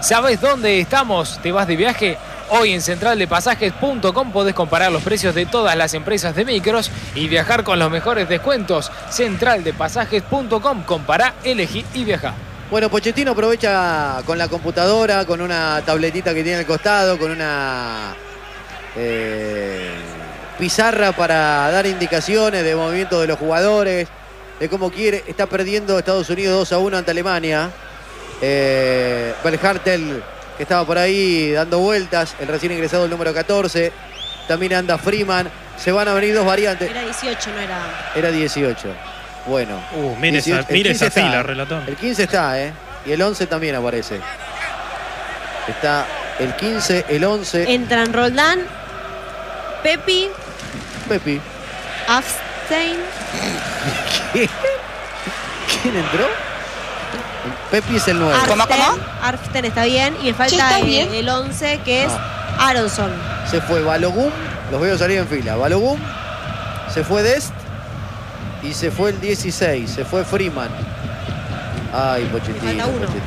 ¿Sabes dónde estamos? ¿Te vas de viaje? Hoy en centraldepasajes.com podés comparar los precios de todas las empresas de micros y viajar con los mejores descuentos. Centraldepasajes.com, compará, elegí y viajá. Bueno, Pochettino aprovecha con la computadora, con una tabletita que tiene al costado, con una pizarra para dar indicaciones de movimiento de los jugadores, de cómo quiere. Está perdiendo Estados Unidos 2-1 ante Alemania. Belhartel, que estaba por ahí dando vueltas, el recién ingresado el número 14. También anda Freeman. Se van a venir dos variantes. Era 18, no era... Era 18. Bueno. Mire esa fila, relator. El 15 está, y el 11 también aparece. Está el 15, el 11. Entran Roldán, Pepi, Afstein. ¿Quién entró? Pepi es el 9. ¿Cómo? Arften está bien. Y me falta el 11, que es Aronson. Se fue Balogun. Los veo salir en fila. Balogun. Se fue Dest. Y se fue el 16. Se fue Freeman. Ay, Pochettino.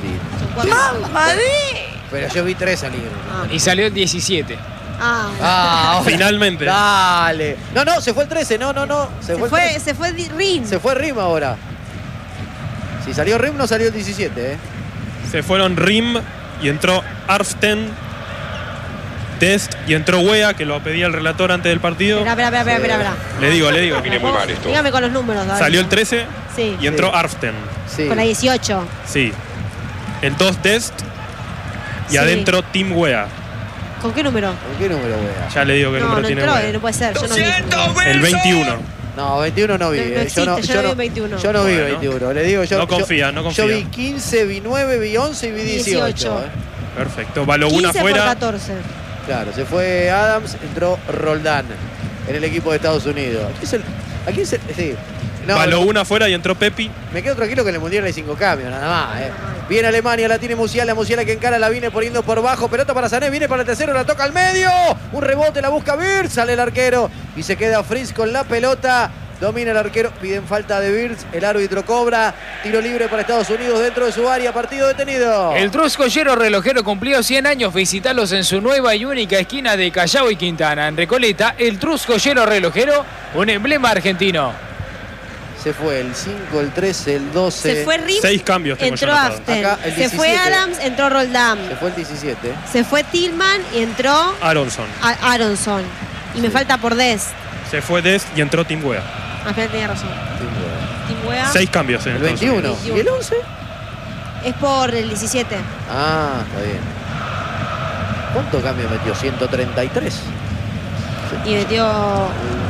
Pero yo vi 3 salir. Y salió el 17. Finalmente. Dale. No, se fue el 13. No. Se fue Rim. Se fue Rim ahora. Si salió Rim, no salió el 17, Se fueron Rim y entró Arften, Dest y entró Wea, que lo pedía el relator antes del partido. Espera. Le digo. Viene muy mal esto. Dígame con los números. Dale. Salió el 13 sí. y entró Arften. Sí. Con la 18. Sí. El 2 Dest y adentro Team Wea. ¿Con qué número? ¿Con qué número, Wea? Ya le digo que el número tiene Wea. No puede ser. Yo no vi. El 21. No, 21 no vi. No existe, yo no vi 21. Yo no vi 21. Le digo, No confía. Yo vi 15, vi 9, vi 11 y vi 18. Perfecto. Balogun 15 afuera. por 14. Claro, se fue Adams, entró Roldán en el equipo de Estados Unidos. Aquí es el, sí. No, Balogun afuera y entró Pepi. Me quedo tranquilo que en el Mundial hay 5 cambios, nada más. Viene Alemania, la tiene Musiala que encara, la viene poniendo por bajo. Pelota para Sané, viene para el tercero, la toca al medio. Un rebote, la busca Wirtz, sale el arquero y se queda Fritz con la pelota. Domina el arquero, piden falta de Wirtz, el árbitro cobra, tiro libre para Estados Unidos dentro de su área, partido detenido. El Truscollero Relojero cumplió 100 años, visitalos en su nueva y única esquina de Callao y Quintana. En Recoleta, el Truscollero Relojero, un emblema argentino. Se fue el 5, el 13, el 12. Se fue Rim, 6 cambios tengo entró yo Aften. Acá, el Se 17. fue Adams, entró Roldán. Se fue el 17. Se fue Tillman y entró Aronson. Aronson. Y me falta por Dest. Se fue Dest y entró Team Wea. Tenía razón. Team Wea. 6 cambios en El 21. ¿Y el 11? Es por el 17. Ah, está bien. ¿Cuánto cambio metió? 133. Y metió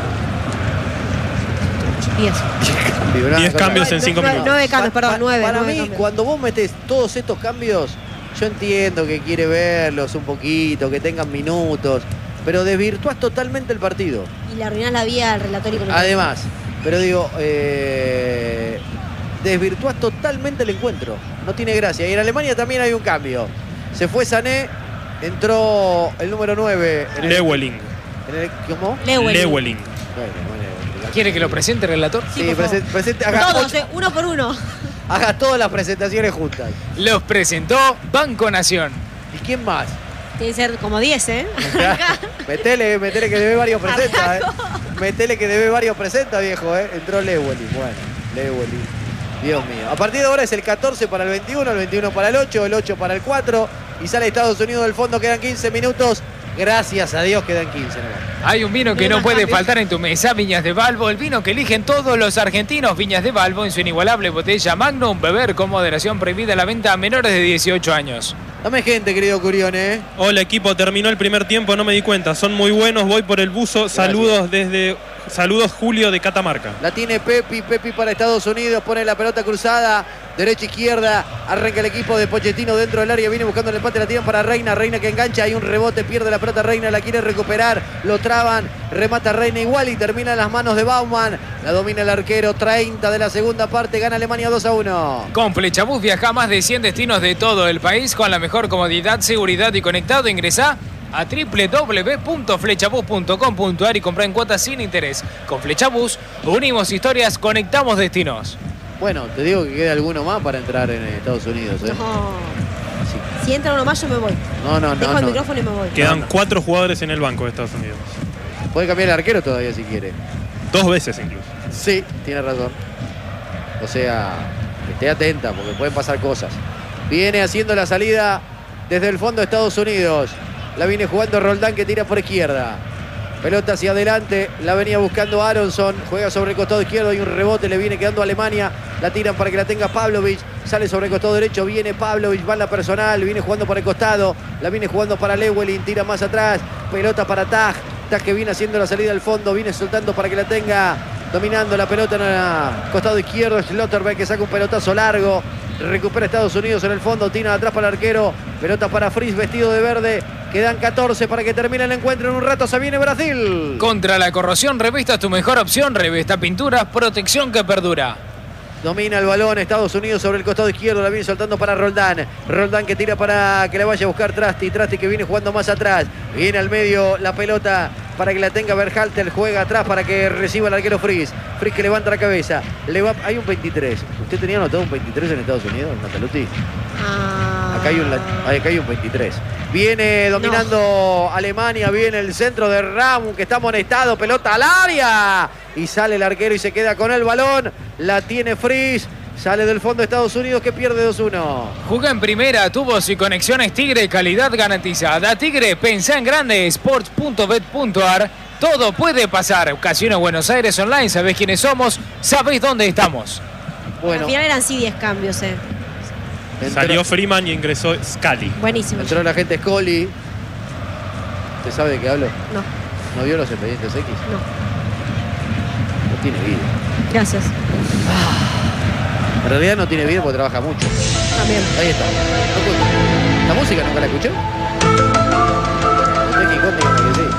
10. 10 cambios en 5 minutos. 9 cambios, perdón, 9. Para 9 mí, cambios. cuando vos metés todos estos cambios, yo entiendo que quiere verlos un poquito, que tengan minutos, pero desvirtuás totalmente el partido. Y le arruinás la vida al relator y con el Además, pero digo, desvirtuás totalmente el encuentro. No tiene gracia. Y en Alemania también hay un cambio. Se fue Sané, entró el número 9. Lewelling. ¿Cómo? Lewelling. ¿Quiere que lo presente, relator? Sí, presente. Haga todos, uno por uno. Haga todas las presentaciones juntas. Los presentó Banco Nación. ¿Y quién más? Tiene que ser como 10, Metele que debe varios presenta, Metele que debe varios presenta, viejo, Entró Lewelling. Bueno, Lewelling. Dios mío. A partir de ahora es el 14 para el 21 para el 8, el 8 para el 4. Y sale Estados Unidos del fondo, quedan 15 minutos. Gracias a Dios quedan 15 nomás. Hay un vino que no puede faltar en tu mesa, Viñas de Balbo, el vino que eligen todos los argentinos. Viñas de Balbo en su inigualable botella Magnum, beber con moderación, prohibida la venta a menores de 18 años. Dame gente, querido Curione. Hola equipo, terminó el primer tiempo, no me di cuenta. Son muy buenos, voy por el buzo. Saludos Julio de Catamarca. La tiene Pepi para Estados Unidos, pone la pelota cruzada, derecha, izquierda, arranca el equipo de Pochettino dentro del área, viene buscando el empate, la tiran para Reina que engancha, hay un rebote, pierde la pelota Reina, la quiere recuperar, lo traban, remata Reina igual y termina en las manos de Baumann, la domina el arquero, 30 de la segunda parte, gana Alemania 2-1. Con Flechabús viaja a más de 100 destinos de todo el país con la mejor comodidad, seguridad y conectado. Ingresá a www.flechabus.com.ar y comprar en cuotas sin interés. Con Flechabus unimos historias, conectamos destinos. Bueno, te digo que queda alguno más para entrar en Estados Unidos, No. Sí. Si entra uno más, yo me voy. No. Dejo el micrófono y me voy. Quedan 4 jugadores en el banco de Estados Unidos. Puede cambiar el arquero todavía si quiere. 2 veces incluso. Sí, tiene razón. O sea, esté atenta porque pueden pasar cosas. Viene haciendo la salida desde el fondo de Estados Unidos. La viene jugando Roldán, que tira por izquierda. Pelota hacia adelante, la venía buscando Aronson, juega sobre el costado izquierdo y un rebote le viene quedando a Alemania. La tiran para que la tenga Pavlovic, sale sobre el costado derecho, viene Pavlovic, va en la personal, viene jugando por el costado, la viene jugando para Llewellyn, tira más atrás, pelota para Taj, Taj que viene haciendo la salida al fondo, viene soltando para que la tenga, dominando la pelota en el costado izquierdo, Schlotterbeck que saca un pelotazo largo, recupera Estados Unidos en el fondo, tira atrás para el arquero, pelota para Fries vestido de verde. Quedan 14 para que termine el encuentro. En un rato se viene Brasil. Contra la corrosión, Revista tu mejor opción. Revista Pinturas, protección que perdura. Domina el balón Estados Unidos sobre el costado izquierdo. La viene soltando para Roldán. Roldán que tira para que la vaya a buscar Trasti. Trasti que viene jugando más atrás. Viene al medio la pelota para que la tenga Berhalter. Juega atrás para que reciba el arquero Fries. Fries que levanta la cabeza. Hay un 23. ¿Usted tenía anotado un 23 en Estados Unidos, Nataluti? Acá hay un 23. Viene dominando Alemania, viene el centro de Raum que está amonestado, pelota al área. Y sale el arquero y se queda con el balón. La tiene Fries. Sale del fondo de Estados Unidos que pierde 2-1. Juega en primera, tubos y conexiones Tigre, calidad garantizada. Tigre, pensá en grande, sports.bet.ar. Todo puede pasar. Casino Buenos Aires Online, sabés quiénes somos, sabés dónde estamos. Bueno. Al final eran sí 10 cambios, Salió Freeman y ingresó Scali. Buenísimo. Entró la gente Scully. ¿Usted sabe de qué hablo? No. ¿No vio los Expedientes X? No. No tiene vida. Gracias. En realidad no tiene vida porque trabaja mucho. También. Ahí está. ¿La música nunca la escuchó? ¿Usted Quijón dígame que sí?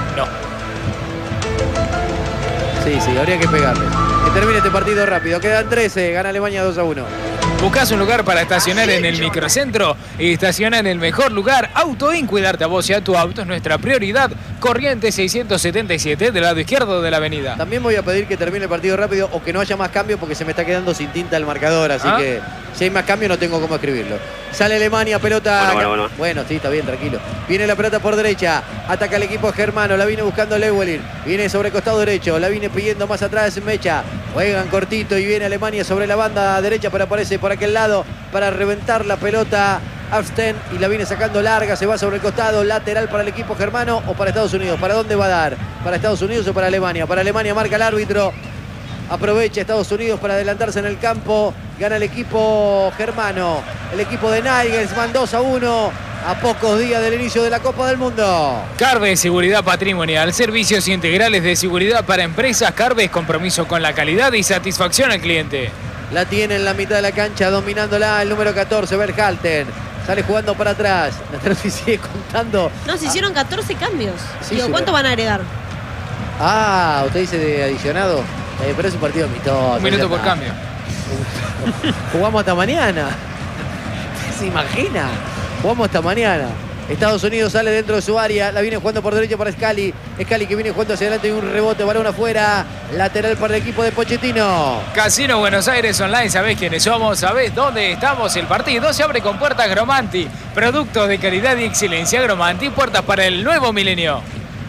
No. Sí, habría que pegarle. Que termine este partido rápido. Quedan 13. Gana Alemania 2-1. ¿Buscás un lugar para estacionar en el microcentro? Estaciona en el mejor lugar. Autoin, cuidarte a vos y a tu auto es nuestra prioridad. Corriente 677 del lado izquierdo de la avenida. También voy a pedir que termine el partido rápido o que no haya más cambios porque se me está quedando sin tinta el marcador. Así que si hay más cambios no tengo cómo escribirlo. Sale Alemania, pelota. Bueno, sí, está bien, tranquilo. Viene la pelota por derecha. Ataca el equipo germano. La viene buscando Llewellyn. Viene sobre el costado derecho. La viene pidiendo más atrás Mecha. Juegan cortito y viene Alemania sobre la banda derecha, pero aparece por aquel lado para reventar la pelota Afsten y la viene sacando larga, se va sobre el costado, lateral para el equipo germano o para Estados Unidos. ¿Para dónde va a dar? ¿Para Estados Unidos o para Alemania? Para Alemania marca el árbitro. Aprovecha Estados Unidos para adelantarse en el campo. Gana el equipo germano. El equipo de Nagelsmann 2-1. A pocos días del inicio de la Copa del Mundo. Carve Seguridad Patrimonial, servicios integrales de seguridad para empresas. Carve es compromiso con la calidad y satisfacción al cliente. La tiene en la mitad de la cancha, dominándola el número 14, Berhalter. Sale jugando para atrás. Natrossi sigue contando. No, se hicieron 14 cambios. Sí, Digo, ¿cuánto van a agregar? Ah, usted dice de adicionado. Pero es un partido amistoso. Un minuto por cambio. Jugamos hasta mañana. ¿Se imagina? Jugamos hasta mañana. Estados Unidos sale dentro de su área. La viene jugando por derecha para Scali. Scali que viene jugando hacia adelante y un rebote, balón afuera. Lateral para el equipo de Pochettino. Casino Buenos Aires Online, sabés quiénes somos, sabés dónde estamos. El partido se abre con puertas Gromanti. Productos de calidad y excelencia Gromanti. Puertas para el nuevo milenio.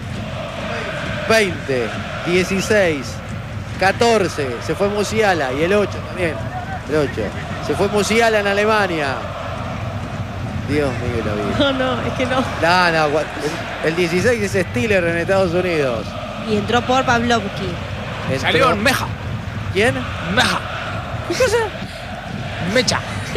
20, 16, 14. Se fue Musiala y el 8 también. El 8. Se fue Musiala en Alemania. Dios mío, la vida. No, es que no. No, el 16 es Stiller en Estados Unidos. Y entró por Pavlovsky. Salió Meja. ¿Quién? Meja. ¿Qué cosa? Mecha.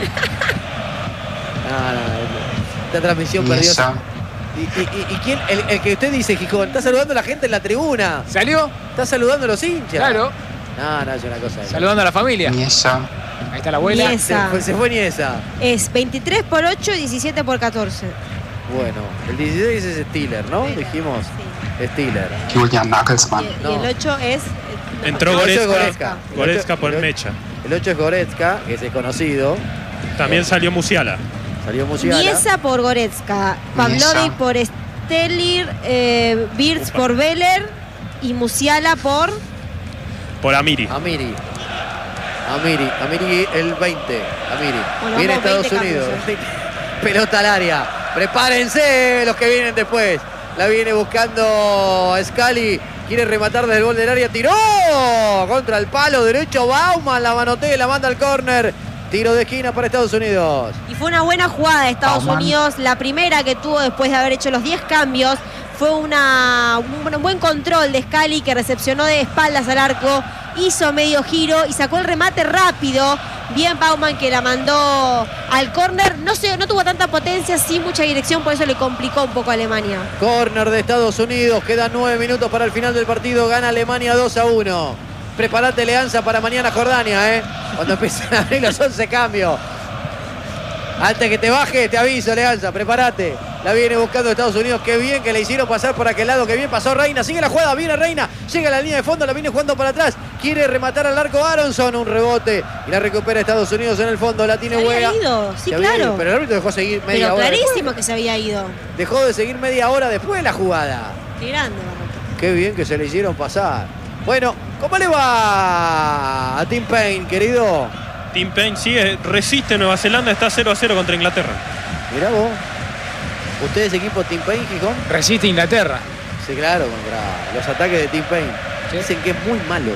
No, esta transmisión perdió. ¿Y quién? El que usted dice, Gijón, está saludando a la gente en la tribuna. ¿Salió? Está saludando a los hinchas. Claro. No, es una cosa. Saludando a la familia. Niesa. Ahí está la abuela. Se fue Niesa. Es 23 por 8 y 17 por 14. Bueno, el 16 es Stiller, ¿no? Dijimos. Sí. Stiller. Julian Nagelsmann. Y el 8 es... Entró Goretzka. Goretzka por Mecha. El 8 es Goretzka, que es el conocido. También salió Musiala. Salió Musiala. Niesa por Goretzka. Pavlovic por Stelir. Birz por Veller. Y Musiala por Amiri. Amiri el 20. Amiri. Bueno, Viene vamos, Estados 20 Unidos. Pelota al área. Prepárense los que vienen después. La viene buscando Scali. Quiere rematar desde el gol del área. Tiró contra el palo derecho. Bauman la manotea y la manda al córner. Tiro de esquina para Estados Unidos. Y fue una buena jugada de Estados Unidos. La primera que tuvo después de haber hecho los 10 cambios. Fue un buen control de Scali, que recepcionó de espaldas al arco. Hizo medio giro y sacó el remate rápido. Bien Bauman, que la mandó al córner. No tuvo tanta potencia, sí mucha dirección, por eso le complicó un poco a Alemania. Córner de Estados Unidos. Quedan 9 minutos para el final del partido. Gana Alemania 2-1. Preparate, Leanza, para mañana Jordania, cuando empiezan a abrir los 11 cambios. Antes que te baje, te aviso, Leanza, prepárate. La viene buscando Estados Unidos. Qué bien que le hicieron pasar por aquel lado. Qué bien pasó Reina. Sigue la jugada. Viene Reina. Llega a la línea de fondo. La viene jugando para atrás. Quiere rematar al arco Aronson. Un rebote. Y la recupera Estados Unidos en el fondo. La tiene Wea. Sí, claro. Pero el árbitro dejó seguir media hora. Pero clarísimo después. Que se había ido. Dejó de seguir media hora después de la jugada. Qué grande, Barroca. Qué bien que se le hicieron pasar. Bueno, ¿cómo le va a Tim Payne, querido? Tim Payne sigue, resiste Nueva Zelanda, está 0-0 contra Inglaterra. Mirá vos. ¿Usted es equipo Tim Payne, Gijón? Resiste Inglaterra. Sí, claro, contra los ataques de Tim Payne. ¿Sí? Dicen que es muy malo.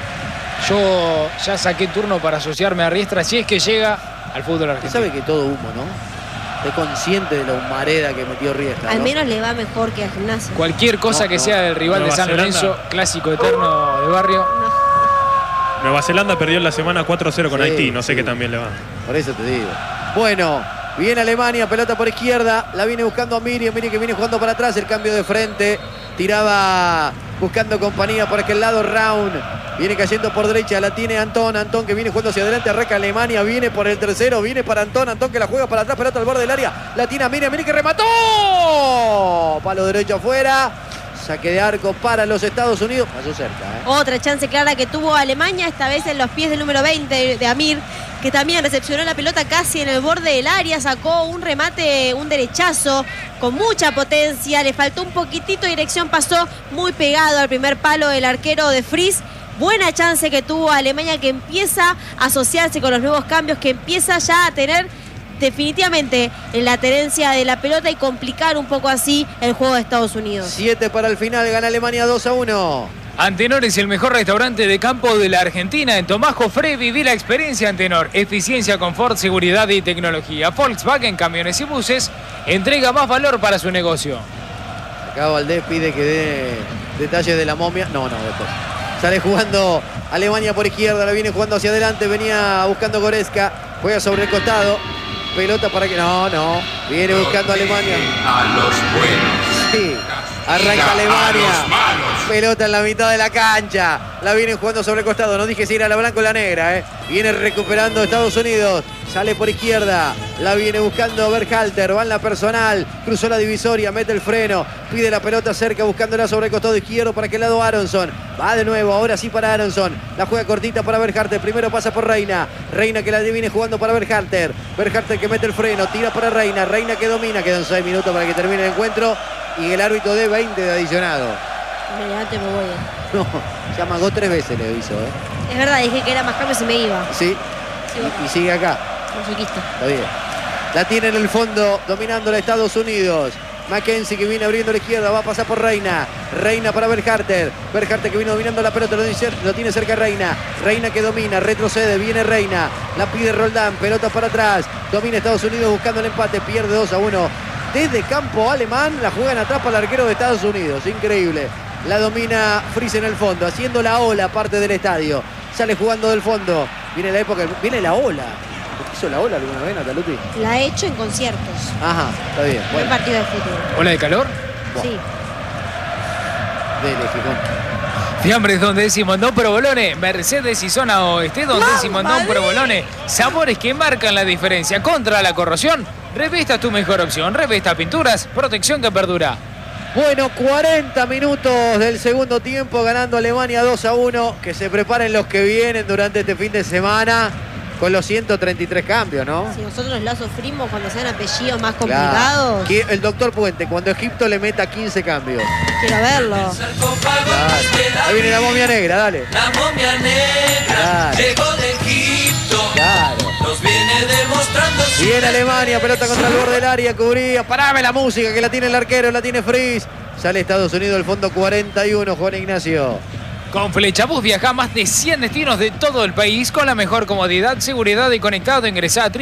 Yo ya saqué turno para asociarme a Riestra si es que llega al fútbol Usted argentino. sabe que todo humo, ¿no? Está consciente de la humareda que metió Riestra, Al ¿no? menos le va mejor que a Gimnasia. Cualquier cosa No, que no. sea del rival Nueva de San Zelanda. Lorenzo, clásico eterno de barrio. Nueva Zelanda perdió en la semana 4-0 con Sí, Haití, no sé sí. qué también le va. Por eso te digo. Bueno, viene Alemania, pelota por izquierda. La viene buscando a Miriam. Mire que viene jugando para atrás. El cambio de frente. Tiraba buscando compañía por aquel lado. Raun. Viene cayendo por derecha. La tiene Antón. Antón que viene jugando hacia adelante. Arranca Alemania. Viene por el tercero. Viene para Antón. Antón que la juega para atrás. Pelota al borde del área. La tiene a Miriam. Miriam que remató. Palo derecho afuera. Saque de arco para los Estados Unidos. Pasó cerca, Otra chance clara que tuvo Alemania, esta vez en los pies del número 20 de Amir, que también recepcionó la pelota casi en el borde del área, sacó un remate, un derechazo con mucha potencia, le faltó un poquitito de dirección, pasó muy pegado al primer palo del arquero de Fries. Buena chance que tuvo Alemania, que empieza a asociarse con los nuevos cambios, que empieza ya a tener definitivamente en la tenencia de la pelota y complicar un poco así el juego de Estados Unidos. 7 para el final, gana Alemania 2-1. Antenor es el mejor restaurante de campo de la Argentina. En Tomás Jofré viví la experiencia Antenor. Eficiencia, confort, seguridad y tecnología. Volkswagen, camiones y buses, entrega más valor para su negocio. Acá Valdés pide que dé detalles de la momia. No, después. Sale jugando Alemania por izquierda, la viene jugando hacia adelante, venía buscando Goretzka, juega sobre el costado. Pelota para que... No. Viene buscando Alemania. A los buenos. Sí. Arranca Alemania. Pelota en la mitad de la cancha. La vienen jugando sobre el costado. No dije si era la blanca o la negra. Viene recuperando Estados Unidos. Sale por izquierda. La viene buscando Berhalter. Va en la personal. Cruzó la divisoria. Mete el freno. Pide la pelota cerca buscándola sobre el costado izquierdo. Para aquel lado Aronson. Va de nuevo. Ahora sí para Aronson. La juega cortita para Berhalter. Primero pasa por Reina. Reina que la viene jugando para Berhalter. Berhalter que mete el freno. Tira para Reina. Reina que domina. Quedan 6 minutos para que termine el encuentro. Y el árbitro de 20 de adicionado. Me levanto y me voy. No, ya amagó 3 veces le hizo, Es verdad, dije que era más cambios y me iba. Sí, y sigue acá. Masoquista. Está bien. La tiene en el fondo, dominando a Estados Unidos. Mackenzie que viene abriendo a la izquierda, va a pasar por Reina. Reina para Berhalter. Berhalter que viene dominando la pelota, lo tiene cerca Reina. Reina que domina, retrocede, viene Reina. La pide Roldán, pelota para atrás. Domina Estados Unidos buscando el empate, pierde 2-1. Desde campo alemán, la juegan atrás para el arquero de Estados Unidos. Increíble. La domina Fries en el fondo, haciendo la ola parte del estadio. Sale jugando del fondo. Viene la época, viene la ola. ¿Hizo la ola alguna vez, Nataluti? La he hecho en conciertos. Ajá, está bien. Buen Bueno, partido de fútbol. ¿Ola de calor? Sí. dele, Gijón. Fiambres Don Décimo Andón Provolone, Mercedes y Zona Oeste, Don Décimo Andón Provolone. Sabores que marcan la diferencia contra la corrosión. Revista es tu mejor opción. Revista Pinturas, protección que perdura. Bueno, 40 minutos del segundo tiempo, ganando Alemania 2-1. Que se preparen los que vienen durante este fin de semana con los 133 cambios, ¿no? Si nosotros la sufrimos cuando sean apellidos más Claro. complicados, Que el doctor Puente, cuando Egipto le meta 15 cambios. quiero verlo. Ahí viene la momia negra, dale. La momia negra Claro. llegó de Egipto. Claro. Nos viene demostrando Viene Alemania, pelota contra el borde del área, cubría. Parame la música que la tiene el arquero, la tiene Fries. Sale Estados Unidos del fondo 41, Juan Ignacio. Con Flechabús viaja a más de 100 destinos de todo el país con la mejor comodidad, seguridad y conectado. Ingresá a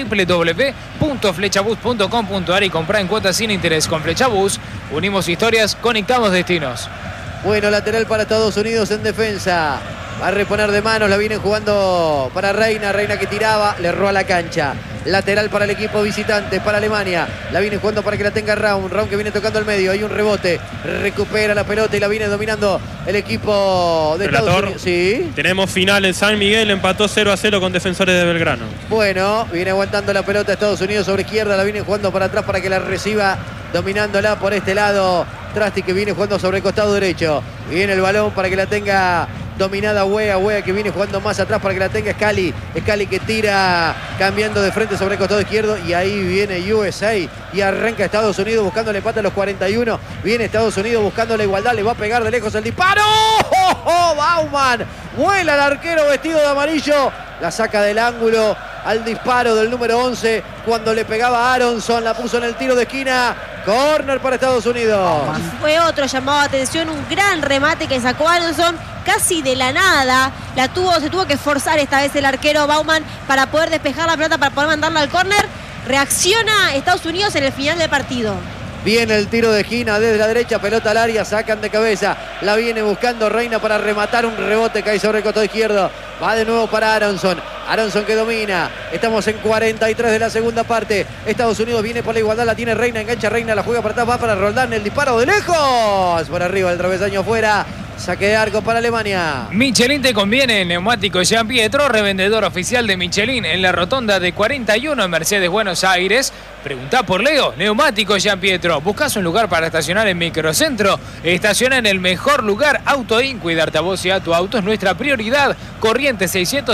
www.flechabús.com.ar y comprá en cuotas sin interés. Con Flechabús unimos historias, conectamos destinos. Bueno, lateral para Estados Unidos en defensa. Va a reponer de manos, la vienen jugando para Reina. Reina que tiraba, le erró a la cancha. Lateral para el equipo visitante, para Alemania. La viene jugando para que la tenga Raum. Raum que viene tocando al medio. Hay un rebote. Recupera la pelota y la viene dominando el equipo de Estados Unidos. Sí. Tenemos final en San Miguel. Empató 0-0 con Defensores de Belgrano. Bueno, viene aguantando la pelota Estados Unidos sobre izquierda. La viene jugando para atrás para que la reciba. Dominándola por este lado. Trasti que viene jugando sobre el costado derecho. Viene el balón para que la tenga dominada Wea. Wea que viene jugando más atrás para que la tenga Scali. Scali que tira cambiando de frente sobre el costado izquierdo. Y ahí viene USA. Y arranca Estados Unidos buscando el empate a los 41. Viene Estados Unidos buscando la igualdad. Le va a pegar de lejos el disparo. ¡Oh, oh! Bauman. Vuela el arquero vestido de amarillo. La saca del ángulo al disparo del número 11. Cuando le pegaba a Aronson. La puso en el tiro de esquina. Corner para Estados Unidos. Fue otro llamado de atención, un gran remate que sacó Aronson casi de la nada. Se tuvo que esforzar esta vez el arquero Bauman para poder despejar la pelota, para poder mandarla al córner. Reacciona Estados Unidos en el final del partido. Viene el tiro de esquina desde la derecha, pelota al área, sacan de cabeza. La viene buscando Reina para rematar, un rebote cae sobre el costado izquierdo. Va de nuevo para Aronson. Aronson que domina. Estamos en 43 de la segunda parte. Estados Unidos viene por la igualdad, la tiene Reina, engancha Reina, la juega para atrás, va para Roldán, el disparo de lejos. Por arriba, el travesaño fuera. Saque de arco para Alemania. Michelin te conviene, neumático Jean Pietro, revendedor oficial de Michelin en la rotonda de 41 en Mercedes, Buenos Aires. Preguntá por Leo, neumático Jean Pietro. ¿Buscas un lugar para estacionar en Microcentro? Estaciona en el mejor lugar, Autoin. Cuidarte a vos y a tu auto es nuestra prioridad. Corriente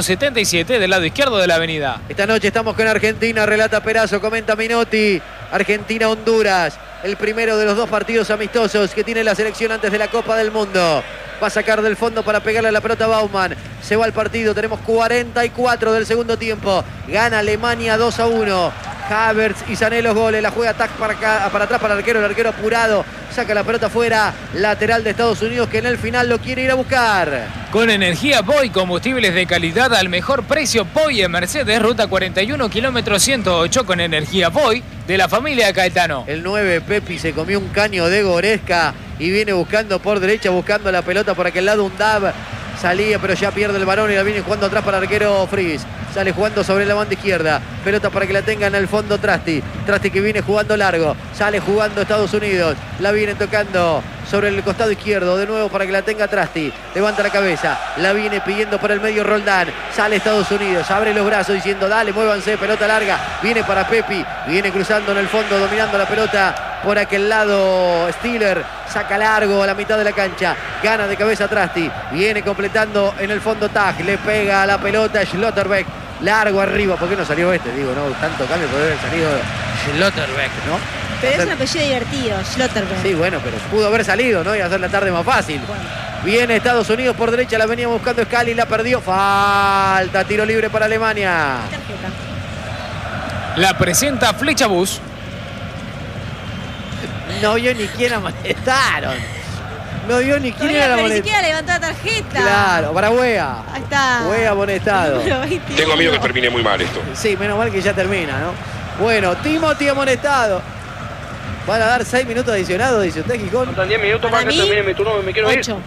677 del lado izquierdo de la avenida. Esta noche estamos con Argentina, relata Perazo, comenta Minotti. Argentina-Honduras. El primero de los dos partidos amistosos que tiene la selección antes de la Copa del Mundo. Va a sacar del fondo para pegarle a la pelota a Bauman. Se va al partido. Tenemos 44 del segundo tiempo. Gana Alemania 2-1. Havertz y Sané los goles. La juega Tac para atrás para el arquero apurado. Saca la pelota fuera. Lateral de Estados Unidos que en el final lo quiere ir a buscar. Con energía Poi, combustibles de calidad al mejor precio. Poi en Mercedes, ruta 41, kilómetro 108 con energía Poi de la familia Caetano. El 9 Pepi se comió un caño de Goresca y viene buscando por derecha, buscando la pelota por aquel lado. Un Dab salía pero ya pierde el balón y la viene jugando atrás para el arquero Fries. Sale jugando sobre la banda izquierda. Pelota para que la tenga en el fondo Trasti. Trasti que viene jugando largo. Sale jugando Estados Unidos. La viene tocando sobre el costado izquierdo. De nuevo para que la tenga Trasti. Levanta la cabeza. La viene pidiendo por el medio Roldán. Sale Estados Unidos. Abre los brazos diciendo dale, muévanse. Pelota larga. Viene para Pepi. Viene cruzando en el fondo. Dominando la pelota por aquel lado Stiller. Saca largo a la mitad de la cancha. Gana de cabeza Trasti. Viene completando en el fondo Tag. Le pega a la pelota Schlotterbeck. Largo arriba. ¿Por qué no salió este? Digo, no, tanto cambio por haber salido Schlotterbeck, ¿no? Pero es un apellido divertido, Schlotterbeck. Sí, bueno, pero pudo haber salido, ¿no? Y hacer la tarde más fácil. Bueno. Viene Estados Unidos por derecha. La venía buscando Scali. La perdió. Falta. Tiro libre para Alemania. Tarjeta. La presenta Flechabús. No vio ni quién amonestaron. No vio ni quién era la Pero ni amonestaron. siquiera levantó la tarjeta. Claro, para Wea. Ahí está. Wea amonestado. Número 21. Tengo miedo que termine muy mal esto. Sí, menos mal que ya termina, ¿no? Bueno, Timothy amonestado. Van a dar 6 minutos adicionados, dice usted, Gijón. Faltan 10 minutos Para para que mí, termine mi turno, me quiero ir. 8.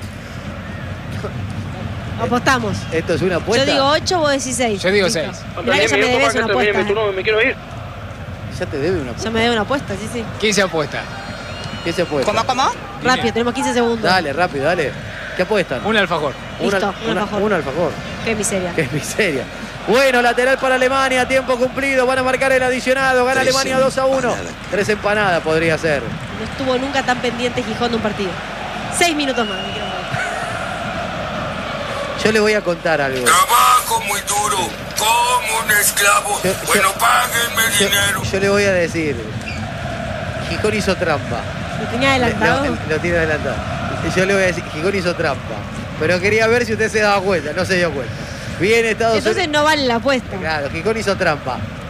Apostamos. Esto es una apuesta. Yo digo 8, vos decís 6. Yo digo Listo. 6. Faltan Mirá que 10 ya me minutos debes para una que termine mi apuesta. turno, me quiero ir. Ya te debe una apuesta. Ya me debe una apuesta, sí, sí. ¿Quién se apuesta? ¿Qué se apuesta? ¿Cómo? Rápido, tenemos 15 segundos. Dale, rápido, dale. ¿Qué apuestan? Un alfajor. Listo, un alfajor. Un alfajor. Qué miseria. Qué miseria. Bueno, lateral para Alemania, tiempo cumplido. Van a marcar el adicionado. Gana Alemania 2-1. 3 empanadas podría ser. No estuvo nunca tan pendiente Gijón de un partido. 6 minutos más, me quiero morir. Yo le voy a contar algo. Trabajo muy duro, como un esclavo. Bueno, páguenme dinero. Yo le voy a decir. Gijón hizo trampa. Lo tenía adelantado. Lo tiene adelantado. Yo le voy a decir, Gijón hizo trampa. Pero quería ver si usted se daba cuenta. No se dio cuenta. Viene Estados Entonces Unidos. no vale la apuesta. Claro, Gijón hizo trampa.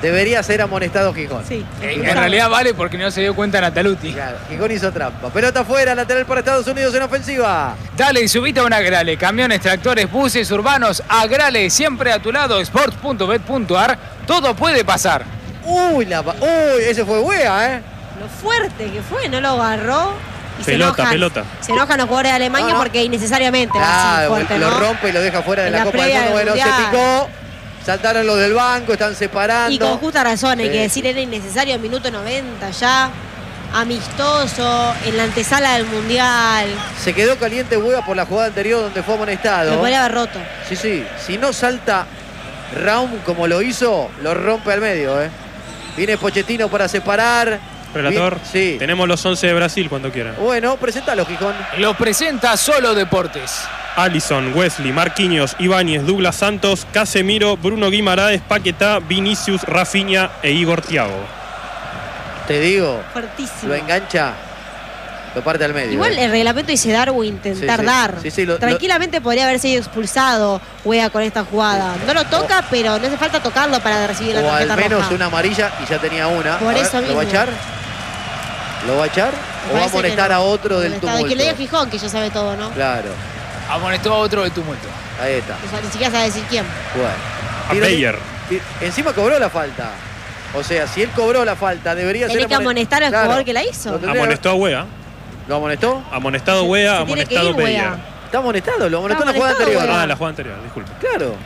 Debería ser amonestado Gijón. Sí. En realidad vale porque no se dio cuenta Nataluti. Claro, Gijón hizo trampa. Pelota afuera, lateral para Estados Unidos en ofensiva. Dale y subite a un Agrale. Camiones, tractores, buses urbanos. Agrale, siempre a tu lado. Sports.bet.ar. Todo puede pasar. Uy, ese fue Wea, ¿eh? Lo fuerte que fue, no lo agarró. Y Pelota. Se enojan los jugadores de Alemania No. porque innecesariamente va así fuerte, lo ¿no? rompe y lo deja fuera de En la la Copa del previa Mundo. del Bueno, se Mundial. picó. Saltaron los del banco, están separando. Y con justa razón, hay Sí. que decir, era innecesario, minuto 90 ya, amistoso, en la antesala del Mundial. Se quedó caliente Wea por la jugada anterior donde fue amonestado. Lo podría haber roto. Sí, sí. Si no salta Raum como lo hizo, lo rompe al medio, ¿eh? Viene Pochettino para separar. Relator, Sí. tenemos los 11 de Brasil cuando quieran. Bueno, presentalo, Gijón. Lo presenta Solo Deportes. Alisson, Wesley, Marquinhos, Ibáñez, Douglas Santos, Casemiro, Bruno Guimaraes, Paquetá, Vinicius, Rafinha e Igor Thiago. Te digo, Fuertísimo. lo engancha, lo parte al medio. Igual el reglamento dice dar o intentar Sí, sí. dar. Sí, sí, Tranquilamente podría haber sido expulsado Wea con esta jugada. No lo toca, pero no hace falta tocarlo para recibir la O al tarjeta menos roja. una amarilla y ya tenía una. Por A ver, eso ¿lo va a mismo. echar? ¿Lo va a echar? ¿O va a Parece que amonestar no. a otro del Amonestado. tumulto? Que le diga Gijón, que ya sabe todo, ¿no? Claro, Amonestó a otro del tumulto. ahí está. O sea, ni siquiera sabe decir quién. Bueno. A Tiro- Bayer. Encima cobró la falta. O sea, si él cobró la falta, debería Tenía ser... que amonestar al Claro. jugador que la hizo. Lo tendría- Amonestó a Wea. ¿Lo amonestó? Amonestado Wea, Se tiene que amonestado ir, Bayer. Wea. Está amonestado, lo amonestó en la Está jugada amonestado, anterior. Wea. Ah, la jugada anterior, disculpe. Claro.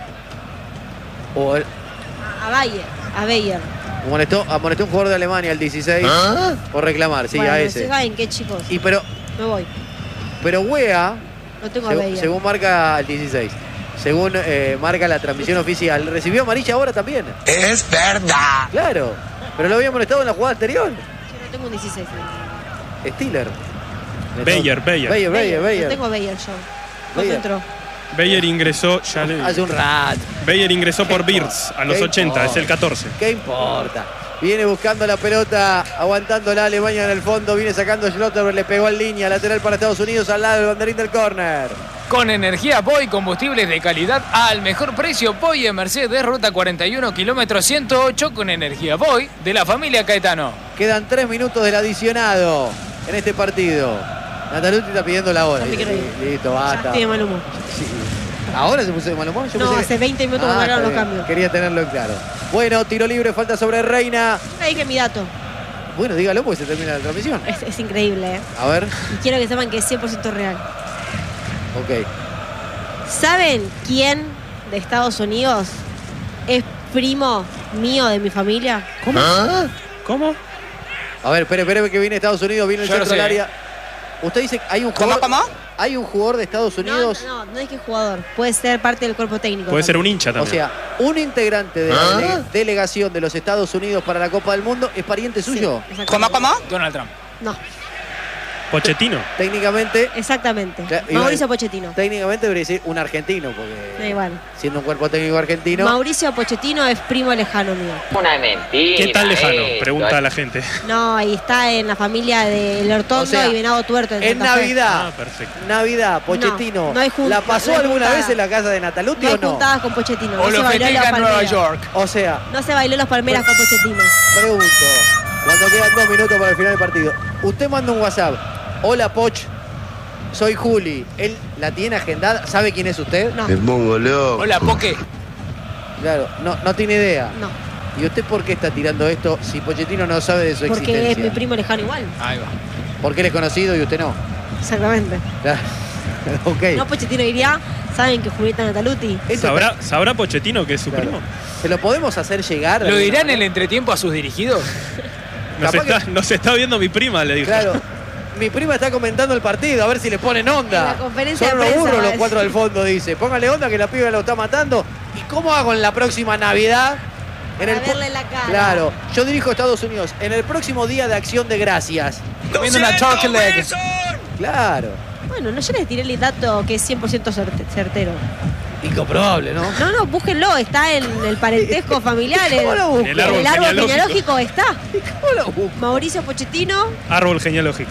O el- A Bayer. A Bayer. amonestó un jugador de Alemania, el 16, por reclamar, sí, bueno, a ese. ¿saben qué, chicos? Y Me voy. pero Wea, No tengo a Bayer. según marca el 16, según marca la transmisión oficial, recibió amarilla ahora también. Es verdad. Claro, pero lo había amonestado en la jugada anterior. Yo no tengo un 16. Stiller. Bayer. Bayer. No tengo Bayer yo. ¿Cuándo Bayer. entró? Bayer ingresó, ya le- Hace un rato. Bayer ingresó por Birds a los ¿Qué 80, es importa? el 14. ¿Qué importa? Viene buscando la pelota, aguantando la Alemania en el fondo, viene sacando Schlotterberg, le pegó en línea, lateral para Estados Unidos al lado del banderín del córner. Con energía Boy, combustibles de calidad al mejor precio. Boy en Mercedes, ruta 41, kilómetro 108, con energía Boy de la familia Caetano. Quedan 3 minutos del adicionado en este partido. Nataluti está pidiendo la hora. No te Dice, quiero ir. listo, Ya basta. estoy de mal humor. Sí. ¿Ahora se puso de mal humor? Yo No, pensé hace 20 minutos cuando está hagan los bien. cambios. Quería tenerlo en claro. Bueno, tiro libre, falta sobre Reina. Ya dije mi dato. Bueno, dígalo porque se termina la transmisión. Es increíble, ¿eh? A ver, Y quiero que sepan que es 100% real. ok. ¿Saben quién de Estados Unidos es primo mío de mi familia? ¿Cómo? A ver, espere que viene Estados Unidos, viene el Yo lo centro del sé. área. Usted dice que hay un jugador. ¿Cómo? Hay un jugador de Estados Unidos. No es que es jugador. Puede ser parte del cuerpo técnico. Puede ser también. un hincha O también. sea, un integrante de la delegación de los Estados Unidos para la Copa del Mundo es pariente Sí, suyo. exactamente. Donald Trump. No, Pochettino. Técnicamente, exactamente. Claro, Mauricio Pochettino. técnicamente debería decir un argentino, porque Da igual. siendo un cuerpo técnico argentino. Mauricio Pochettino es primo lejano mío. Una mentira. ¿Qué tan lejano? esto. Pregunta a la gente. No, y está en la familia de Lortondo O sea, y Venado Tuerto. En Santa Fe. Navidad, Ah, perfecto. Navidad, Pochettino, no hay ¿la pasó no hay alguna juntada. vez en la casa de Nataluti No hay o no? juntadas con Pochettino. O No se lo bailó los festeja en Nueva Palmeras. York. O sea, No se bailó los Palmeras con Pochettino. pregunto, cuando quedan 2 minutos para el final del partido, usted manda un WhatsApp. Hola, Poch, soy Juli. ¿Él la tiene agendada? ¿Sabe quién es usted? No, Hola, Poque. Claro, no tiene idea. no. ¿Y usted por qué está tirando esto si Pochettino no sabe de su Porque existencia? es mi primo lejano igual. Ahí va. Porque él es conocido y usted no. Exactamente. Claro. Ok. No, Pochettino diría, ¿saben que Julieta Nataluti? Esto ¿Sabrá Pochettino que es su Claro. primo? ¿Se lo podemos hacer llegar? de ¿Lo alguna dirá en el manera? entretiempo a sus dirigidos? Capaz Nos está viendo mi prima, le dijo. Claro. Mi prima está comentando el partido, a ver si le ponen onda. En la conferencia Son de unos prensa burros va a los 4 del decir. fondo, dice. Póngale onda que la piba lo está matando. ¿Y cómo hago en la próxima Navidad? En Para el verle la cara. Claro, yo dirijo a Estados Unidos. En el próximo día de Acción de Gracias. Comiendo una turkey leg. Claro. Bueno, no, yo les tiré el dato que es 100% certero. Incomprobable, ¿no? No, búsquenlo, está en el parentesco familiar. ¿Cómo lo busco? En el árbol genealógico. genealógico está. ¿Cómo lo busco? Mauricio Pochettino, Árbol genealógico.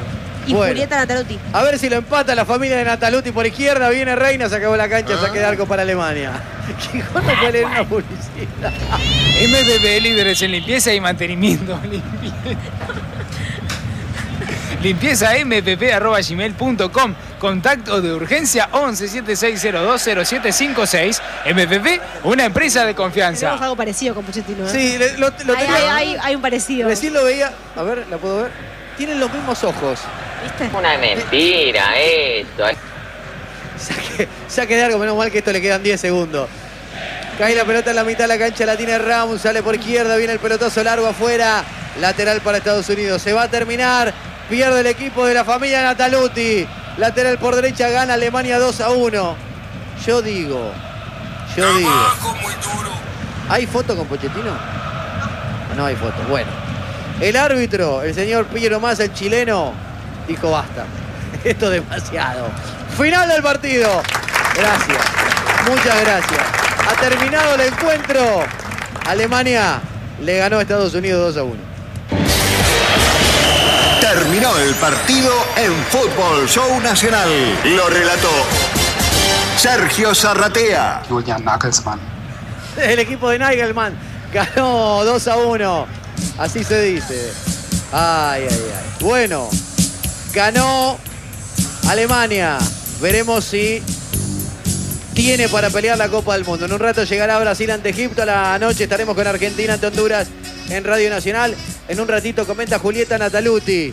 y Bueno. Julieta Nataluti. A ver si lo empata la familia de Nataluti por izquierda. Viene Reina, se acabó la cancha, saque de arco para Alemania. ¿Cuándo puede leer una publicidad? MPP, líderes en limpieza y mantenimiento. Limpieza mpp@gmail.com. Contacto de urgencia 1176020756. MPP, una empresa de Tenemos confianza. algo parecido con Pochettino, ¿eh? Sí, lo tenía. Hay un parecido. Recién lo veía. A ver, ¿la puedo ver? Tienen los mismos ojos. ¿Viste? Una mentira esto. Saque de arco, menos mal que esto le quedan 10 segundos. Cae la pelota en la mitad de la cancha, la tiene Ramos, sale por izquierda, viene el pelotazo largo afuera. Lateral para Estados Unidos. Se va a terminar. Pierde el equipo de la familia Nataluti. Lateral por derecha, gana Alemania 2-1. Yo digo. Trabajo muy duro. ¿Hay foto con Pochettino? No hay foto. Bueno. El árbitro, el señor Piero Massa, el chileno, dijo basta. Esto es demasiado. Final del partido. Gracias. Muchas gracias. Ha terminado el encuentro. Alemania le ganó a Estados Unidos 2-1. Terminó el partido en Fútbol Show Nacional. Lo relató Sergio Zarratea. Julian Nagelsmann. El equipo de Nagelman ganó 2-1. Así se dice. Ay. Bueno, ganó Alemania. Veremos si tiene para pelear la Copa del Mundo. En un rato llegará Brasil ante Egipto. A la noche estaremos con Argentina ante Honduras en Radio Nacional. En un ratito comenta Julieta Nataluti.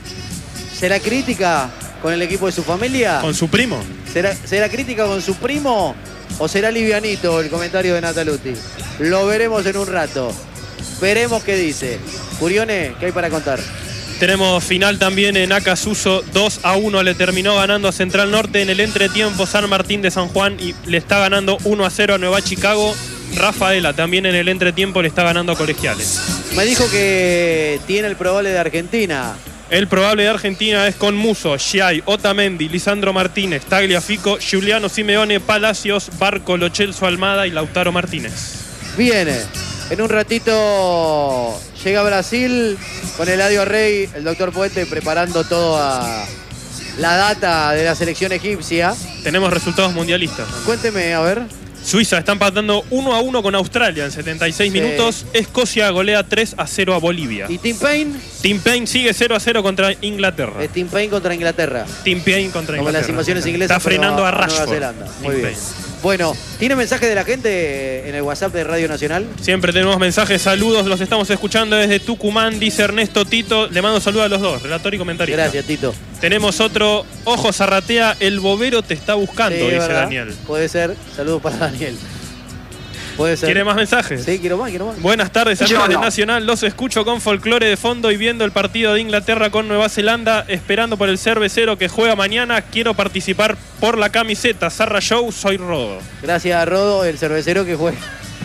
¿Será crítica con el equipo de su familia? Con su primo. ¿Será crítica con su primo o será livianito el comentario de Nataluti? Lo veremos en un rato. Veremos qué dice. Curione, ¿qué hay para contar? Tenemos final también en Acasuso. 2-1 le terminó ganando a Central Norte en el entretiempo San Martín de San Juan y le está ganando 1-0 a Nueva Chicago. Rafaela también en el entretiempo le está ganando a Colegiales. Me dijo que tiene el probable de Argentina. El probable de Argentina es con Muso, Giai, Otamendi, Lisandro Martínez, Tagliafico, Giuliano Simeone, Palacios, Barco, Lo Celso Almada y Lautaro Martínez. Viene. En un ratito llega Brasil con Eladio Rey, el doctor Puente, preparando toda la data de la selección egipcia. Tenemos resultados mundialistas. Cuénteme, a ver. Suiza está empatando 1-1 con Australia en 76 minutos. Escocia golea 3-0 a Bolivia. ¿Y Tim Payne? Tim Payne sigue 0-0 contra Inglaterra. Es Tim Payne contra Inglaterra. Tim Payne contra Como Inglaterra. las invasiones inglesas. Está frenando a Nueva Rashford. Zelanda. Muy Tim bien. Payne. Bueno, ¿tiene mensaje de la gente en el WhatsApp de Radio Nacional? Siempre tenemos mensajes, saludos, los estamos escuchando desde Tucumán, dice Ernesto Tito. Le mando saludos a los dos, relator y comentarista. Gracias, Tito. Tenemos otro, ojo Zarratea, el bobero te está buscando, Sí, dice ¿verdad? Daniel. Puede ser. Saludos para Daniel. Puede ser. ¿Quiere más mensajes? Sí, quiero más. Buenas tardes, amigos de Nacional. Los escucho con folclore de fondo y viendo el partido de Inglaterra con Nueva Zelanda, esperando por el cervecero que juega mañana. Quiero participar por la camiseta. Zarra Show, soy Rodo. Gracias a Rodo, el cervecero que juega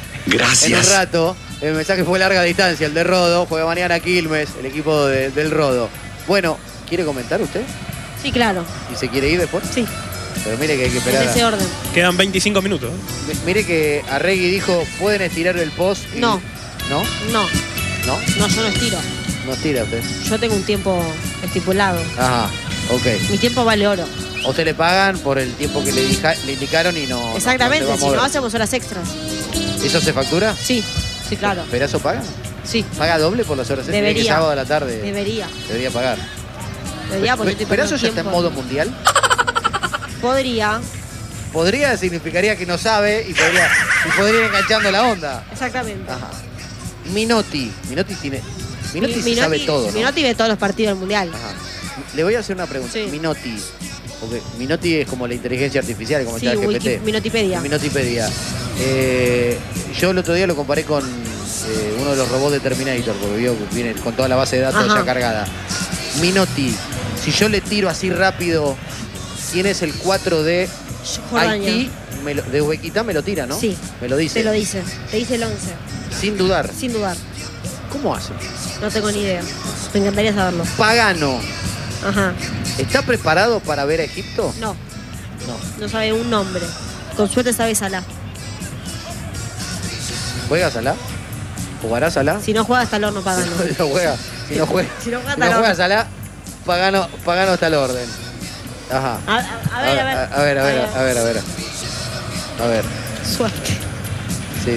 en un rato. El mensaje fue larga distancia, el de Rodo. Juega mañana Quilmes, el equipo del Rodo. Bueno, ¿quiere comentar usted? Sí, claro. ¿Y se quiere ir después? Sí, Pero mire que hay que en esperar. ese orden. Quedan 25 minutos. Mire que Arregui dijo, pueden estirar el post. y- No. ¿No? No, ¿No? no, yo no estiro. No estira usted. Yo tengo un tiempo estipulado. Ajá, ok. Mi tiempo vale oro. A usted le pagan por el tiempo que le indicaron y no. Exactamente, no se va a si no mover. hacemos horas extras. ¿Eso se factura? Sí, sí, claro. ¿Pero eso paga? Sí, ¿Paga doble por las horas extras? Tiene que Debería. sábado a la tarde. debería. Debería pagar. Debería porque estoy ¿Pero eso perdiendo ya está en tiempo. modo mundial? Podría, Podría significaría que no sabe y podría ir enganchando la onda. exactamente. Ajá. Minotti tiene. Minotti sí sabe todo, ¿no? Minotti ve todos los partidos del Mundial. Ajá. Le voy a hacer una pregunta. Sí. Minotti. Porque Minotti es como la inteligencia artificial, como Sí, el GPT. Minotipedia. Minotipedia. Yo el otro día lo comparé con uno de los robots de Terminator, porque vio que viene con toda la base de datos Ajá. ya cargada. Minotti, si yo le tiro así rápido, ¿quién es el 4 de Jordania. Haití? De Uzbekistán me lo tira, ¿no? Sí. Me lo dice. Te lo dice. Te dice el 11. Sin dudar. Sin dudar. ¿Cómo hace? No tengo ni idea. Me encantaría saberlo. Pagano, Ajá. ¿está preparado para ver a Egipto? No, No. no sabe un nombre. Con suerte sabe Salah. ¿Juega Salah? ¿Jugará Salah? Si no juega hasta el horno Pagano. No juega. Si no juega, Si no juega, si no juega Salah, Pagano está al orden. Ajá. A ver. A ver. Suerte. Sí.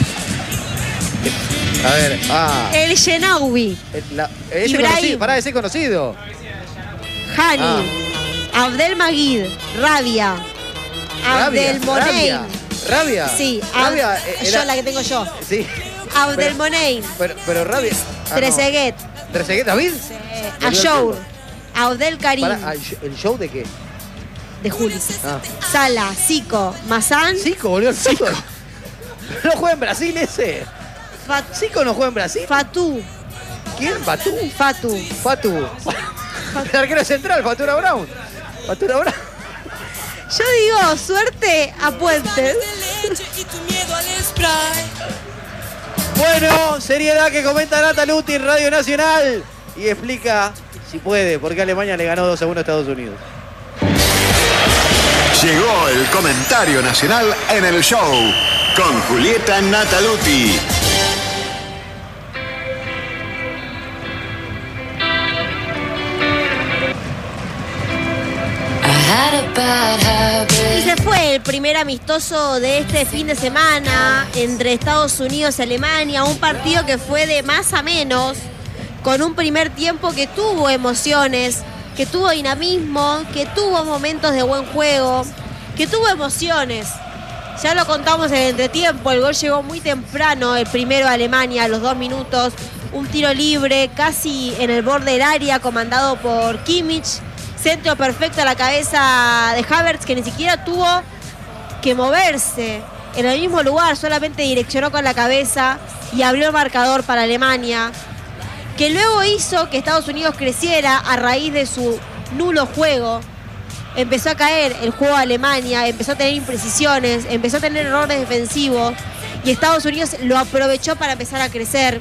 A ver. El Shenawi. Ese Ibrahim. conocido. Pará, ese conocido. Hani. Abdel Magid. Rabia. Abdel Monein. Rabia. Sí. Rabia. Yo, la que tengo yo. Sí. Abdel Monein. Pero Rabia. Trezeguet. ¿Trezeguet, David? Ayour. Abdel Karim. Pará, ¿el show de qué? De Juli. Sala. Zico. Mazán. Zico, volvió el Zico. ¿No juega en Brasil ese? ¿Zico no juega en Brasil? Fatú. ¿Quién? ¿Fatú? Fatu. El arquero central, Fatura Brown. Yo digo, suerte a Puentes. Bueno, seriedad que comenta Nata Luti en Radio Nacional y explica, si puede, por qué Alemania le ganó 2-1 a Estados Unidos. Llegó el comentario nacional en el show con Julieta Nataluti. Y se fue el primer amistoso de este fin de semana entre Estados Unidos y Alemania, un partido que fue de más a menos, con un primer tiempo que tuvo emociones, que tuvo dinamismo, que tuvo momentos de buen juego, que tuvo emociones. Ya lo contamos en el entretiempo, el gol llegó muy temprano, el primero de Alemania, a los 2 minutos, un tiro libre casi en el borde del área, comandado por Kimmich. Centro perfecto a la cabeza de Havertz, que ni siquiera tuvo que moverse en el mismo lugar, solamente direccionó con la cabeza y abrió el marcador para Alemania, que luego hizo que Estados Unidos creciera a raíz de su nulo juego. Empezó a caer el juego de Alemania, empezó a tener imprecisiones, empezó a tener errores defensivos y Estados Unidos lo aprovechó para empezar a crecer.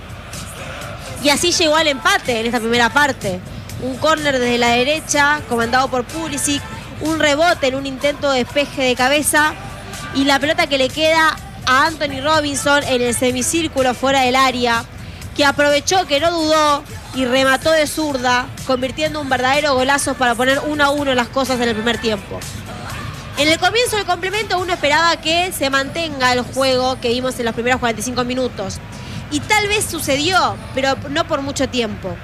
Y así llegó al empate en esta primera parte. Un córner desde la derecha, comandado por Pulisic, un rebote en un intento de despeje de cabeza y la pelota que le queda a Anthony Robinson en el semicírculo fuera del área, que aprovechó, que no dudó y remató de zurda, convirtiendo un verdadero golazo para poner 1-1 las cosas en el primer tiempo. En el comienzo del complemento uno esperaba que se mantenga el juego que vimos en los primeros 45 minutos. Y tal vez sucedió, pero no por mucho tiempo.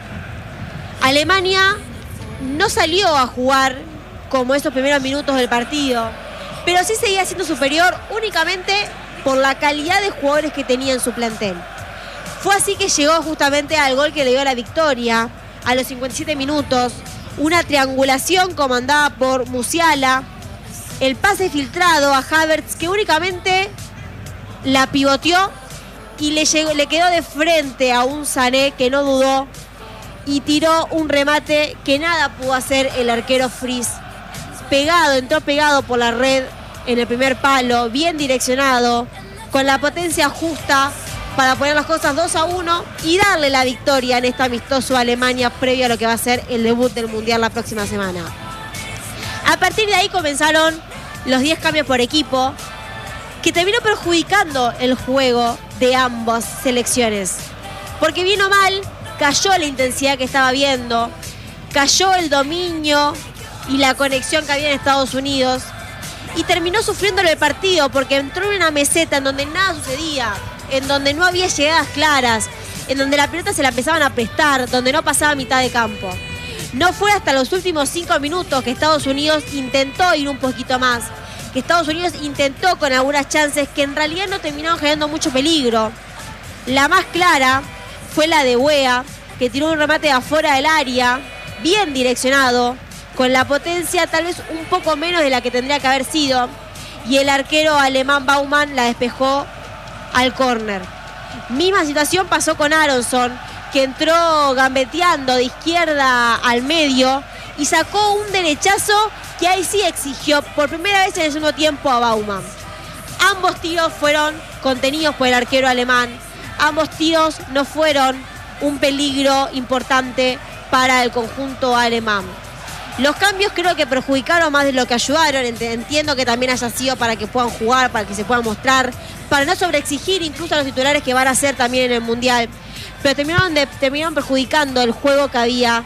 Alemania no salió a jugar como esos primeros minutos del partido, pero sí seguía siendo superior únicamente por la calidad de jugadores que tenía en su plantel. Fue así que llegó justamente al gol que le dio la victoria a los 57 minutos, una triangulación comandada por Musiala, el pase filtrado a Havertz que únicamente la pivoteó y le quedó de frente a un Sané que no dudó y tiró un remate que nada pudo hacer el arquero Fries. Entró pegado por la red en el primer palo, bien direccionado, con la potencia justa para poner las cosas 2-1 y darle la victoria en este amistoso a Alemania previo a lo que va a ser el debut del Mundial la próxima semana. A partir de ahí comenzaron los 10 cambios por equipo, que terminó perjudicando el juego de ambas selecciones. Porque bien o mal, cayó la intensidad que estaba viendo, cayó el dominio y la conexión que había en Estados Unidos y terminó sufriéndolo el partido porque entró en una meseta en donde nada sucedía, en donde no había llegadas claras, en donde la pelota se la empezaban a prestar, donde no pasaba mitad de campo. No fue hasta los últimos 5 minutos que Estados Unidos intentó ir un poquito más, que Estados Unidos intentó con algunas chances que en realidad no terminaron generando mucho peligro. La más clara fue la de Weah, que tiró un remate de afuera del área, bien direccionado, con la potencia tal vez un poco menos de la que tendría que haber sido, y el arquero alemán Baumann la despejó al córner. Misma situación pasó con Aronson, que entró gambeteando de izquierda al medio y sacó un derechazo que ahí sí exigió por primera vez en el segundo tiempo a Baumann. Ambos tiros fueron contenidos por el arquero alemán. Ambos tiros no fueron un peligro importante para el conjunto alemán. Los cambios creo que perjudicaron más de lo que ayudaron. Entiendo que también haya sido para que puedan jugar, para que se puedan mostrar, para no sobreexigir incluso a los titulares que van a hacer también en el Mundial. Pero terminaron perjudicando el juego que había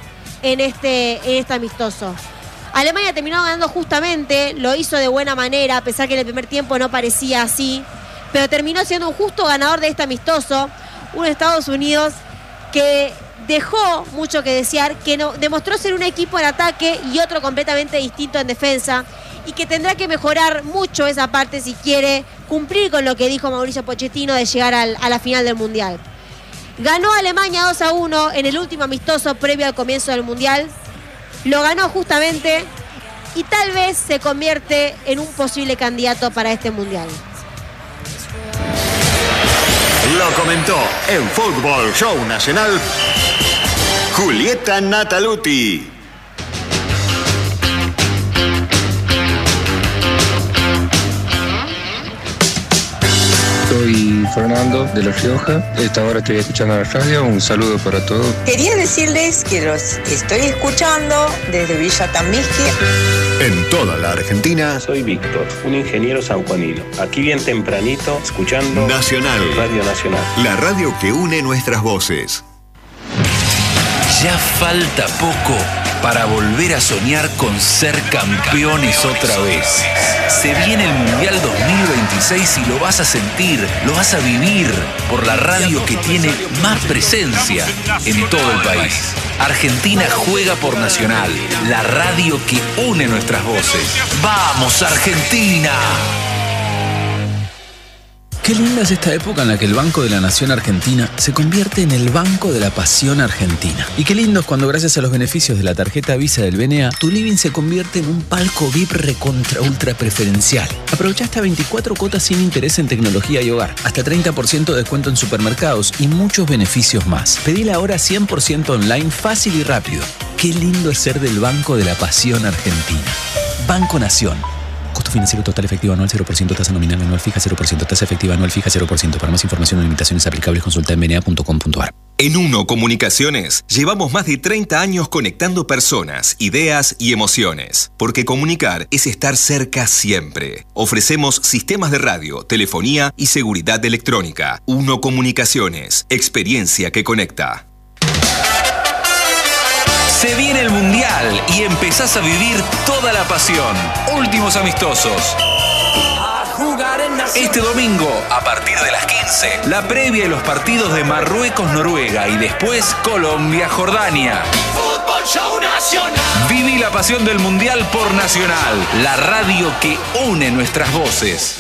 en este amistoso. Alemania terminó ganando justamente, lo hizo de buena manera, a pesar que en el primer tiempo no parecía así, pero terminó siendo un justo ganador de este amistoso, un Estados Unidos que dejó mucho que desear, que demostró ser un equipo en ataque y otro completamente distinto en defensa, y que tendrá que mejorar mucho esa parte si quiere cumplir con lo que dijo Mauricio Pochettino de llegar a la final del Mundial. Ganó Alemania 2-1 en el último amistoso previo al comienzo del Mundial. Lo ganó justamente y tal vez se convierte en un posible candidato para este Mundial. Lo comentó en Fútbol Show Nacional Julieta Nataluti. Soy Fernando de La Rioja. Esta hora estoy escuchando la radio. Un saludo para todos. Quería decirles que los estoy escuchando desde Villa Tambisky. En toda la Argentina. Soy Víctor, un ingeniero sanjuanino. Aquí bien tempranito, escuchando Nacional. Radio Nacional. La radio que une nuestras voces. Ya falta poco para volver a soñar con ser campeones otra vez. Se viene el Mundial 2026 y lo vas a sentir, lo vas a vivir por la radio que tiene más presencia en todo el país. Argentina juega por Nacional, la radio que une nuestras voces. ¡Vamos, Argentina! Qué linda es esta época en la que el Banco de la Nación Argentina se convierte en el Banco de la Pasión Argentina. Y qué lindo es cuando, gracias a los beneficios de la tarjeta Visa del BNA, tu living se convierte en un palco VIP recontra ultra preferencial. Aprovecha hasta 24 cuotas sin interés en tecnología y hogar, hasta 30% de descuento en supermercados y muchos beneficios más. Pedila ahora 100% online, fácil y rápido. Qué lindo es ser del Banco de la Pasión Argentina. Banco Nación. Costo financiero total efectivo anual 0%, tasa nominal anual fija 0%, tasa efectiva anual fija 0%. Para más información o limitaciones aplicables consulta en bna.com.ar. En Uno Comunicaciones llevamos más de 30 años conectando personas, ideas y emociones. Porque comunicar es estar cerca siempre. Ofrecemos sistemas de radio, telefonía y seguridad electrónica. Uno Comunicaciones, experiencia que conecta. Se viene el Mundial y empezás a vivir toda la pasión. Últimos amistosos. Este domingo, a partir de las 15, la previa de los partidos de Marruecos-Noruega y después Colombia-Jordania. Fútbol Show Nacional. Viví la pasión del Mundial por Nacional, la radio que une nuestras voces.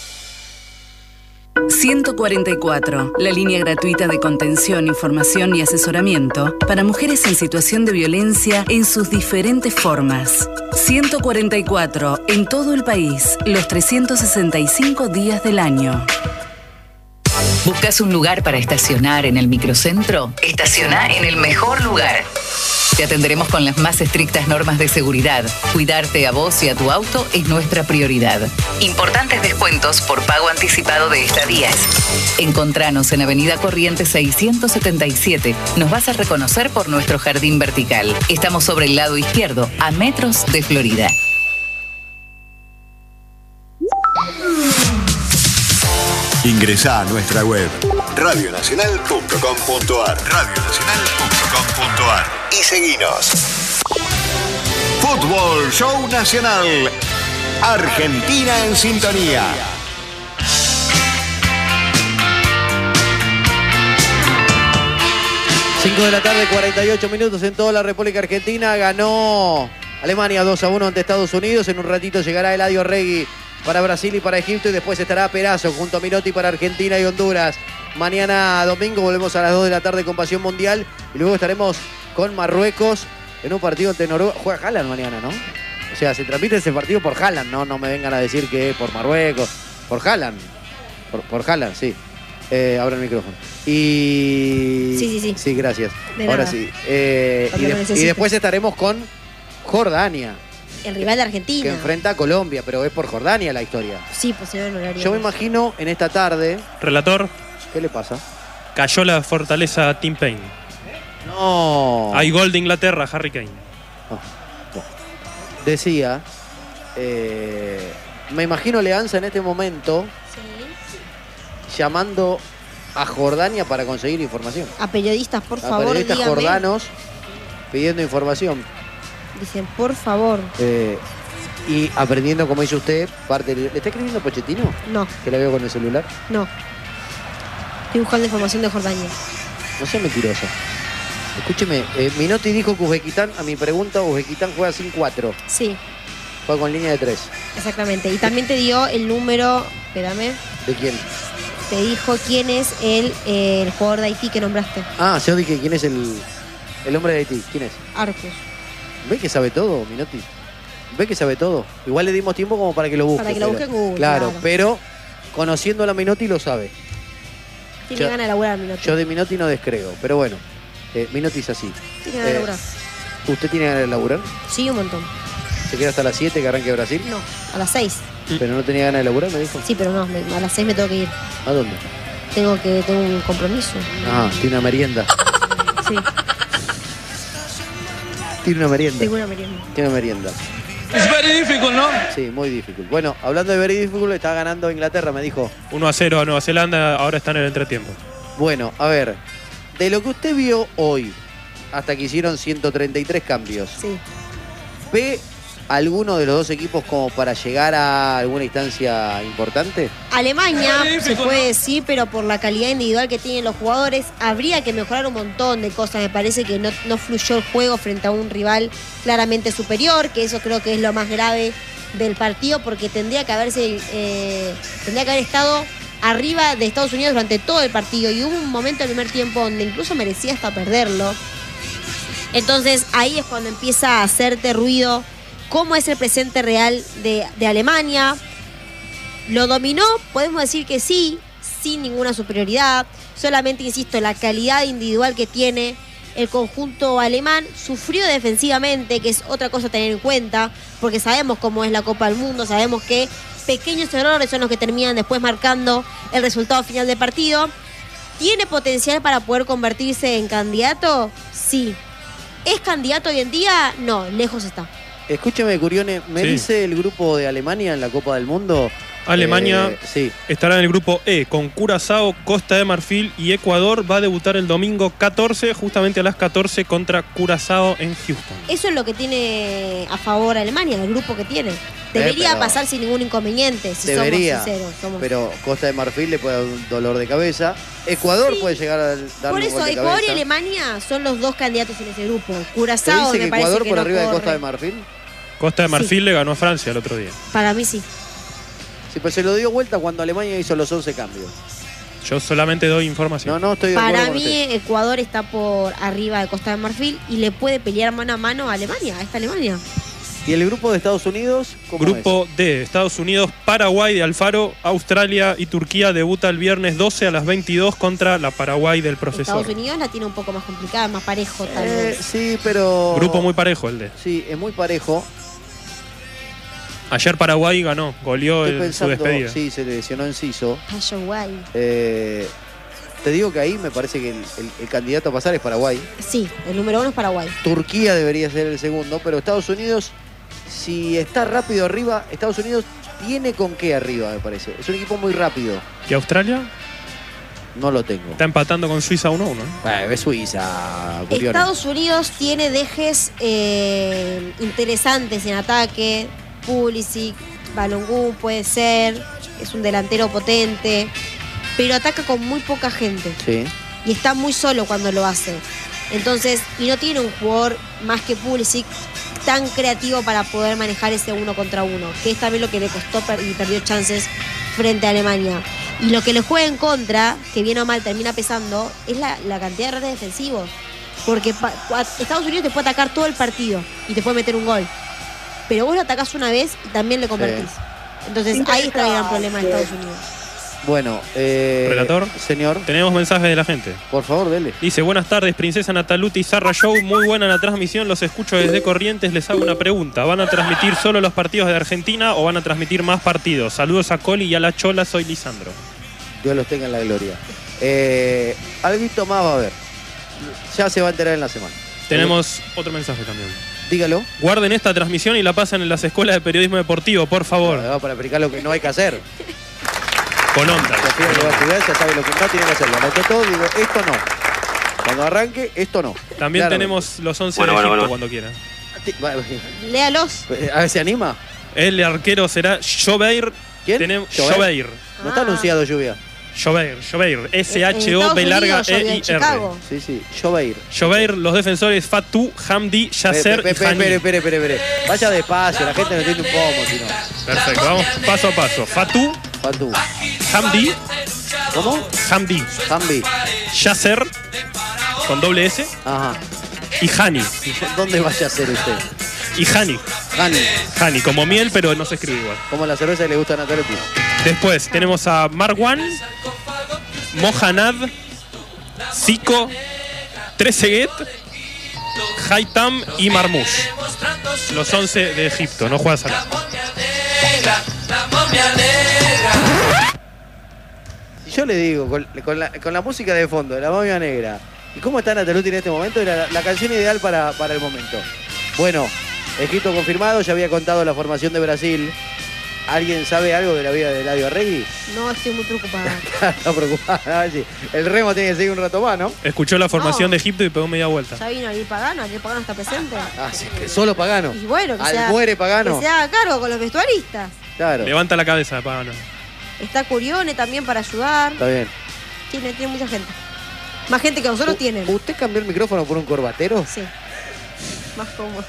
144, la línea gratuita de contención, información y asesoramiento para mujeres en situación de violencia en sus diferentes formas. 144, en todo el país, los 365 días del año. ¿Buscas un lugar para estacionar en el microcentro? Estaciona en el mejor lugar. Te atenderemos con las más estrictas normas de seguridad. Cuidarte a vos y a tu auto es nuestra prioridad. Importantes descuentos por pago anticipado de estadías. Encontranos en Avenida Corrientes 677. Nos vas a reconocer por nuestro jardín vertical. Estamos sobre el lado izquierdo, a metros de Florida. Ingresá a nuestra web radionacional.com.ar y seguinos. Fútbol Show Nacional. Argentina en sintonía. Cinco de la tarde, 48 minutos en toda la República Argentina. Ganó Alemania 2-1 ante Estados Unidos. En un ratito llegará Eladio Regui para Brasil y para Egipto, y después estará Perazo junto a Minotti para Argentina y Honduras. Mañana domingo volvemos a las 2 de la tarde con Pasión Mundial y luego estaremos con Marruecos en un partido ante Noruega. Juega Haaland mañana, ¿no? O sea, se transmite ese partido por Haaland, ¿no? No me vengan a decir que es por Marruecos. Por Haaland. Por Haaland, sí. Abra el micrófono. Y... Sí. Sí, gracias. De Ahora nada. sí. Y después estaremos con Jordania. El rival de Argentina. Que enfrenta a Colombia, pero es por Jordania la historia. Sí, pues se ve en horario. Yo me imagino en esta tarde... Relator. ¿Qué le pasa? Cayó la fortaleza Tim Payne. No. Hay gol de Inglaterra, Harry Kane. No. Decía, me imagino Leanza en este momento llamando a Jordania para conseguir información. A periodistas, por a favor, periodistas díganme. jordanos pidiendo información. Dicen, por favor. Y aprendiendo, como dice usted, parte. ¿Le está escribiendo Pochettino? No. Que la veo con el celular. No. Estoy buscando información de Jordania. No sea mentirosa. Escúcheme, Minotti dijo que Uzbekistán, a mi pregunta, Uzbekistán juega sin 4. Sí. Juega con línea de 3. Exactamente. Y también te dio el número, espérame. ¿De quién? Te dijo quién es el jugador de Haití que nombraste. Ah, yo dije quién es el hombre de Haití. ¿Quién es? Arcus. ¿Ve que sabe todo, Minotti? ¿Ve que sabe todo? Igual le dimos tiempo como para que lo busque. Para que lo busque en Google. Claro, pero conociendo a la Minotti lo sabe. Tiene ganas de laburar, Minotti. Yo de Minotti no descreo, pero bueno, Minotti es así. Tiene ganas de laburar. ¿Usted tiene ganas de laburar? Sí, un montón. ¿Se queda hasta las 7 que arranque Brasil? No, a las 6. ¿Pero no tenía ganas de laburar, me dijo? Sí, pero no, a las 6 me tengo que ir. ¿A dónde? Tengo un compromiso. Ah, tiene una merienda. Sí. Tiene una merienda. Tengo una merienda. Tiene una merienda. Es very difficult, ¿no? Sí, muy difícil. Bueno, hablando de very difficult, está ganando Inglaterra, me dijo. 1-0 a Nueva Zelanda, ahora están en el entretiempo. Bueno, a ver, de lo que usted vio hoy, hasta que hicieron 133 cambios, sí. ¿Ve alguno de los dos equipos como para llegar a alguna instancia importante? Alemania, se puede decir, pero por la calidad individual que tienen los jugadores, habría que mejorar un montón de cosas. Me parece que no fluyó el juego frente a un rival claramente superior, que eso creo que es lo más grave del partido, porque tendría que haber estado arriba de Estados Unidos durante todo el partido, y hubo un momento en el primer tiempo donde incluso merecía hasta perderlo. Entonces ahí es cuando empieza a hacerte ruido cómo es el presente real de Alemania. Lo dominó, podemos decir que sí, sin ninguna superioridad. Solamente, insisto, la calidad individual que tiene el conjunto alemán. Sufrió defensivamente, que es otra cosa a tener en cuenta, porque sabemos cómo es la Copa del Mundo, sabemos que pequeños errores son los que terminan después marcando el resultado final del partido. ¿Tiene potencial para poder convertirse en candidato? Sí. ¿Es candidato hoy en día? No, lejos está. Escúcheme, Curione, ¿me dice el grupo de Alemania en la Copa del Mundo? Alemania sí. Estará en el grupo E con Curazao, Costa de Marfil y Ecuador. Va a debutar el domingo 14, justamente a las 14 contra Curazao en Houston. Eso es lo que tiene a favor Alemania, el grupo que tiene. Debería pasar sin ningún inconveniente, si somos sinceros. Pero Costa de Marfil le puede dar un dolor de cabeza. Ecuador puede llegar a darle por eso, un gol de Ecuador cabeza. y Alemania son los dos candidatos en ese grupo. ¿Se Curazao dice me parece Ecuador que por no arriba corre. de Costa de Marfil? Costa de Marfil le ganó a Francia el otro día. Para mí sí. Sí, pues se lo dio vuelta cuando Alemania hizo los 11 cambios. Yo solamente doy información. No estoy de acuerdo Para con mí usted. Ecuador está por arriba de Costa de Marfil y le puede pelear mano a mano a Alemania, a esta Alemania. ¿Y el grupo de Estados Unidos? ¿Cómo Grupo D, Estados Unidos, Paraguay de Alfaro, Australia y Turquía debuta el viernes 12 a las 22 contra la Paraguay del profesor. Estados Unidos la tiene un poco más complicada, más parejo tal vez. Sí, pero... Grupo muy parejo el D. Sí, es muy parejo. Ayer Paraguay ganó, goleó Estoy su pensando, despedida. sí, se lesionó Enciso. Paraguay. Te digo que ahí me parece que el candidato a pasar es Paraguay. Sí, el número 1 es Paraguay. Turquía debería ser el segundo, pero Estados Unidos, si está rápido arriba, Estados Unidos tiene con qué arriba, me parece. Es un equipo muy rápido. ¿Y Australia? No lo tengo. Está empatando con Suiza 1-1. Es Suiza, Curione. Estados Unidos tiene dejes interesantes en ataque. Pulisic, Balogun puede ser, es un delantero potente, pero ataca con muy poca gente. Sí. Y está muy solo cuando lo hace. Entonces, y no tiene un jugador más que Pulisic tan creativo para poder manejar ese 1 contra 1, que es también lo que le costó y perdió chances frente a Alemania. Y lo que le juega en contra, que bien o mal termina pesando, es la cantidad de errores defensivos. Porque Estados Unidos te puede atacar todo el partido y te puede meter un gol. Pero vos lo atacás una vez y también le convertís. Entonces ahí está el gran problema de Estados Unidos. Bueno, Relator, señor. Tenemos mensajes de la gente. Por favor, dele. Dice, buenas tardes, Princesa Nataluti y Zarra Show. Muy buena la transmisión, los escucho desde Corrientes. Les hago una pregunta. ¿Van a transmitir solo los partidos de Argentina o van a transmitir más partidos? Saludos a Coli y a la Chola, soy Lisandro. Dios los tenga en la gloria. Alguito más va a haber. Ya se va a enterar en la semana. Tenemos otro mensaje también. Dígalo. Guarden esta transmisión y la pasan en las escuelas de periodismo deportivo, por favor. Para explicar lo que no hay que hacer. Con onda. La piba que va a estudiar ya sabe lo que no tiene que hacer. Lo anotó todo, digo, esto no. Cuando arranque, esto no. También Claramente. tenemos los 11 de Egipto cuando quieran. Léalos. A ver si anima. El arquero será Jobeir. ¿Quién? Tenemos ¿Jobeir? Jobeir. No está anunciado lluvia. Jobeir. En S-H-O-B larga Estados Unidos, en E-I-R. Chicago. Sí. Jobeir. Jobeir, los defensores Fatou, Hamdi, Yasser y Hani. Espere. Vaya despacio, la gente no entiende un poco, si no. Perfecto, vamos paso a paso. Fatou, Hamdi. ¿Cómo? Hamdi. Yasser, con doble S. Ajá. Y Hani. ¿Dónde vaya a ser usted? Y Hani. Hani, como miel, pero no se escribe igual. Como la cerveza que le gusta a Nataletti. Después tenemos a Marwan, Mohanad, Zico, Trezeguet, Haitam y Marmoush. Los 11 de Egipto, no juega Salah. Si yo le digo, con la música de fondo, de la momia negra, ¿y cómo está Nataletti en este momento? Era la canción ideal para el momento. Bueno, Egipto confirmado, ya había contado la formación de Brasil. ¿Alguien sabe algo de la vida de Eladio Arregui? No, estoy muy preocupada. Está preocupada. El remo tiene que seguir un rato más, ¿no? Escuchó la formación de Egipto y pegó media vuelta. Ya vino Ariel Pagano está presente. Ah, sí, que solo Pagano. Y bueno, que muere Pagano. Que se haga cargo con los vestuaristas. Claro. Levanta la cabeza, Pagano. Está Curione también para ayudar. Está bien. Tiene mucha gente. Más gente que nosotros tienen. ¿Usted cambió el micrófono por un corbatero? Sí. Más cómodo.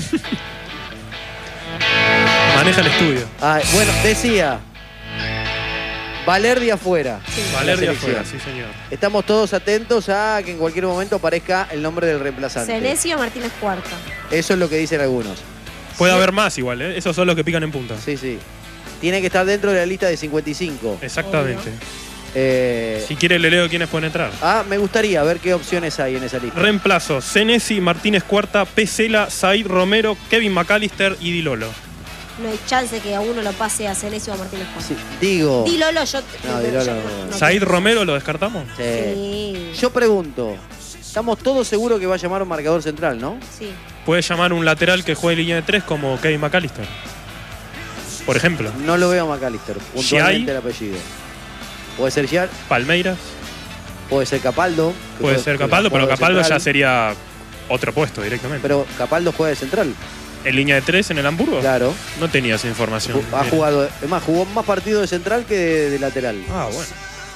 Maneja el estudio. Bueno, decía. Valerdi afuera. Sí. Valerdi afuera, sí señor. Estamos todos atentos a que en cualquier momento aparezca el nombre del reemplazante. Celesio Martínez Cuarta. Eso es lo que dicen algunos. Puede haber más igual, ¿eh? Esos son los que pican en punta. Sí. Tiene que estar dentro de la lista de 55. Exactamente. Si quiere le leo quiénes pueden entrar. Me gustaría ver qué opciones hay en esa lista. Reemplazo: Senesi, Martínez Cuarta, Pesela, Said Romero, Kevin McAllister y Di Lolo. No hay chance que a uno lo pase a Celesio o a Martínez Cuarta. Sí, digo. Di Lolo, yo... No, Di Lolo no. ¿Said Romero lo descartamos? Sí. Yo pregunto. Estamos todos seguros que va a llamar un marcador central, ¿no? Sí. Puede llamar un lateral que juegue línea de 3 como Kevin McAllister. Por ejemplo. No lo veo a McAllister. Puntualmente el apellido. Puede ser Gial. Palmeiras. Puede ser Capaldo. Puede ser Capaldo, pero Capaldo ya sería otro puesto directamente. Pero Capaldo juega de central. ¿En línea de 3 en el Hamburgo? Claro. No tenía esa información. Ha jugado, es más, jugó más partidos de central que de lateral. Ah, bueno.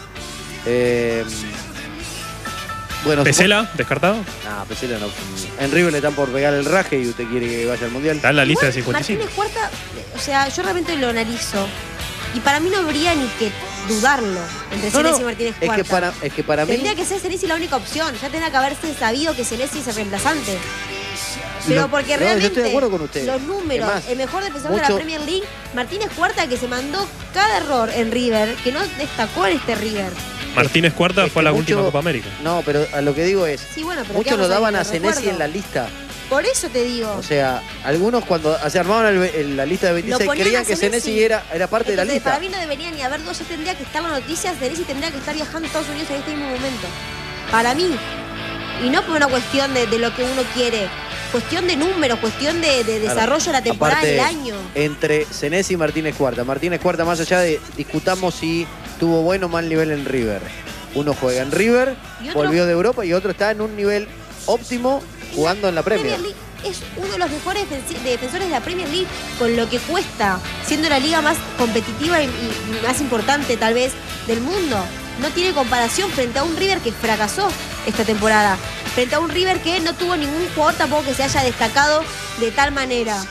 Bueno, ¿Pesela? ¿Descartado? No, Pesela no. En River le están por pegar el raje y usted quiere que vaya al Mundial. Está en la lista de 55. Martínez Cuarta, o sea, yo realmente lo analizo. Y para mí no habría ni que dudarlo entre Senesi y Martínez Cuarta. Es que para mí... Tendría que ser Senesi la única opción. Ya tendría que haberse sabido que Senesi es el reemplazante. Pero porque realmente yo estoy de acuerdo con usted. Los números, Más, el mejor defensor de la Premier League, Martínez Cuarta, que se mandó cada error en River, que no destacó en este River. Martínez Cuarta fue a la última Copa América. No, pero a lo que digo es, sí, bueno, pero muchos lo daban a Senesi en la lista. Por eso te digo. O sea, algunos cuando se armaban la lista de 26 creían que Senesi era parte de la lista. Para mí no debería ni haber dos, ya tendría que estar la noticia, Senesi tendría que estar viajando a Estados Unidos en este mismo momento. Para mí. Y no por una cuestión de lo que uno quiere. Cuestión de números, cuestión de desarrollo de la temporada del año. Entre Senesi y Martínez Cuarta. Martínez Cuarta, más allá de discutamos si tuvo buen o mal nivel en River. Uno juega en River, volvió de Europa y otro está en un nivel óptimo jugando en la Premier. Es uno de los mejores defensores de la Premier League con lo que cuesta, siendo la liga más competitiva y más importante tal vez del mundo. No tiene comparación frente a un River que fracasó esta temporada. Frente a un River que no tuvo ningún jugador tampoco que se haya destacado de tal manera.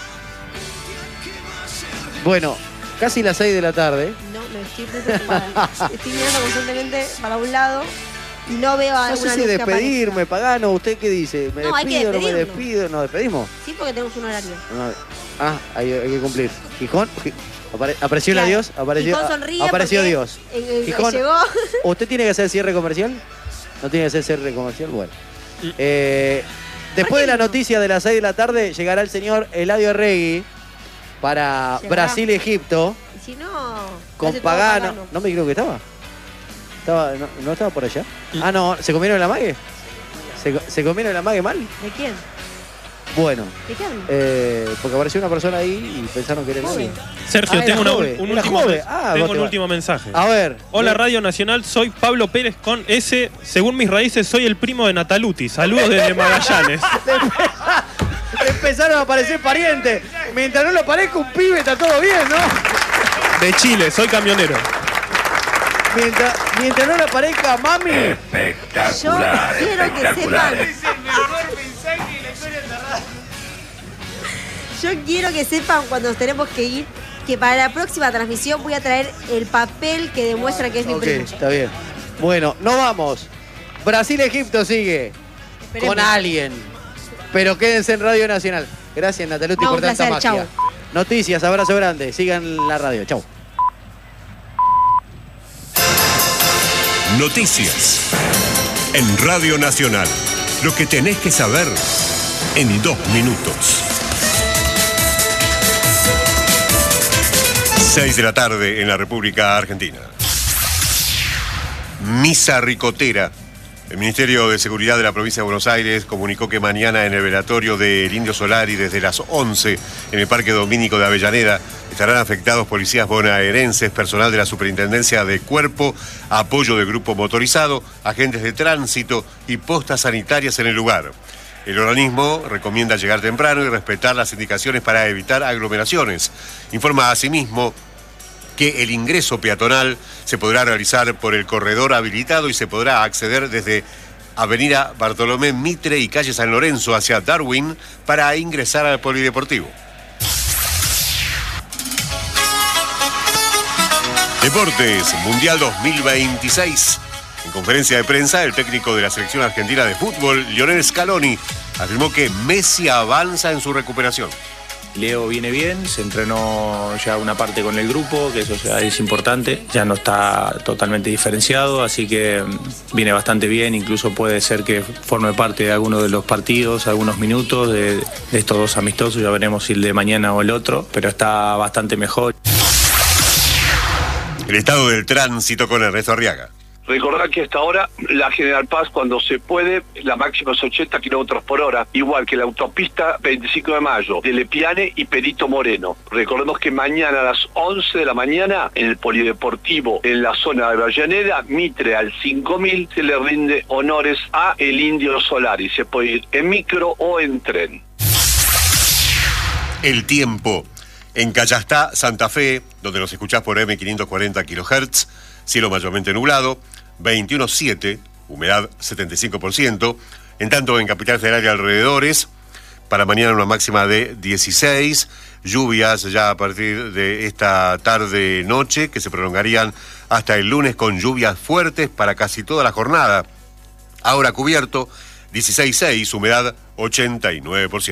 Bueno, casi las 6 de la tarde. No, me estoy preocupada. Estoy mirando constantemente para un lado y no veo a No sé si despedirme, Pagano. ¿Usted qué dice? ¿Me despido, no me despido? ¿Nos despedimos? Sí, porque tenemos un horario. Hay que cumplir. Gijón... ¿Apareció el adiós? Apareció Dios. Gijón, llegó. ¿Usted tiene que hacer cierre comercial? ¿No tiene que hacer cierre comercial? Bueno. Después de la noticia de las 6 de la tarde, llegará el señor Eladio Arregui para Brasil-Egipto. Y si no... Con Pagano. No me creo que estaba. ¿No estaba por allá? Ah, no. ¿Se comieron el amague? ¿Se comieron el amague mal? ¿De quién? Bueno, ¿De qué hablan? porque apareció una persona ahí y pensaron que era el novio. Sergio, tengo un un último mensaje. A ver. Hola Radio Nacional, soy Pablo Pérez con S. Según mis raíces, soy el primo de Nataluti. Saludos desde Magallanes. Empezaron a aparecer parientes. Mientras no lo parezca un pibe, está todo bien, ¿no? De Chile, soy camionero. Mientras no le aparezca mami. Yo quiero que sepan. Yo quiero que sepan cuando nos tenemos que ir que para la próxima transmisión voy a traer el papel que demuestra que es mi primo. Está bien. Bueno, nos vamos. Brasil-Egipto sigue. Esperemos. Con alguien. Pero quédense en Radio Nacional. Gracias, Nataluti, por tanta magia. Chau. Noticias, abrazo grande. Sigan la radio. Chau. Noticias. En Radio Nacional. Lo que tenés que saber en 2 minutos. 6 de la tarde en la República Argentina. Misa ricotera. El Ministerio de Seguridad de la Provincia de Buenos Aires comunicó que mañana en el velatorio del Indio Solari desde las 11 en el Parque Domínico de Avellaneda estarán afectados policías bonaerenses, personal de la Superintendencia de Cuerpo, apoyo del grupo motorizado, agentes de tránsito y postas sanitarias en el lugar. El organismo recomienda llegar temprano y respetar las indicaciones para evitar aglomeraciones. Informa asimismo que el ingreso peatonal se podrá realizar por el corredor habilitado y se podrá acceder desde Avenida Bartolomé Mitre y calle San Lorenzo hacia Darwin para ingresar al polideportivo. Deportes, Mundial 2026. En conferencia de prensa, el técnico de la selección argentina de fútbol, Lionel Scaloni, afirmó que Messi avanza en su recuperación. Leo viene bien, se entrenó ya una parte con el grupo, que eso ya es importante, ya no está totalmente diferenciado, así que viene bastante bien, incluso puede ser que forme parte de alguno de los partidos, algunos minutos de estos 2 amistosos, ya veremos si el de mañana o el otro, pero está bastante mejor. El estado del tránsito con Ernesto Arriaga. Recordar que hasta ahora la General Paz, cuando se puede, la máxima es 80 kilómetros por hora, igual que la autopista 25 de Mayo, de Lepiane y Perito Moreno. Recordemos que mañana a las 11 de la mañana, en el Polideportivo, en la zona de Avellaneda, Mitre al 5000, se le rinde honores a el Indio Solari. Se puede ir en micro o en tren. El tiempo. En Callastá, Santa Fe, donde nos escuchás por M540 kHz, cielo mayormente nublado, 21.7, humedad 75%. En tanto, en Capital Federal y alrededores, para mañana una máxima de 16, lluvias ya a partir de esta tarde-noche, que se prolongarían hasta el lunes con lluvias fuertes para casi toda la jornada. Ahora cubierto, 16.6, humedad 89%.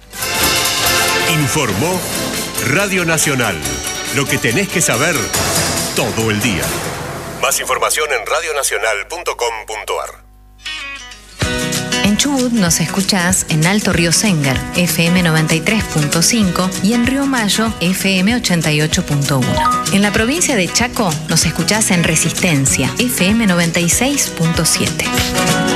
Informó Radio Nacional. Lo que tenés que saber todo el día. Más información en radionacional.com.ar. En Chubut nos escuchás en Alto Río Sengar, FM 93.5 y en Río Mayo, FM 88.1. En la provincia de Chaco nos escuchás en Resistencia, FM 96.7.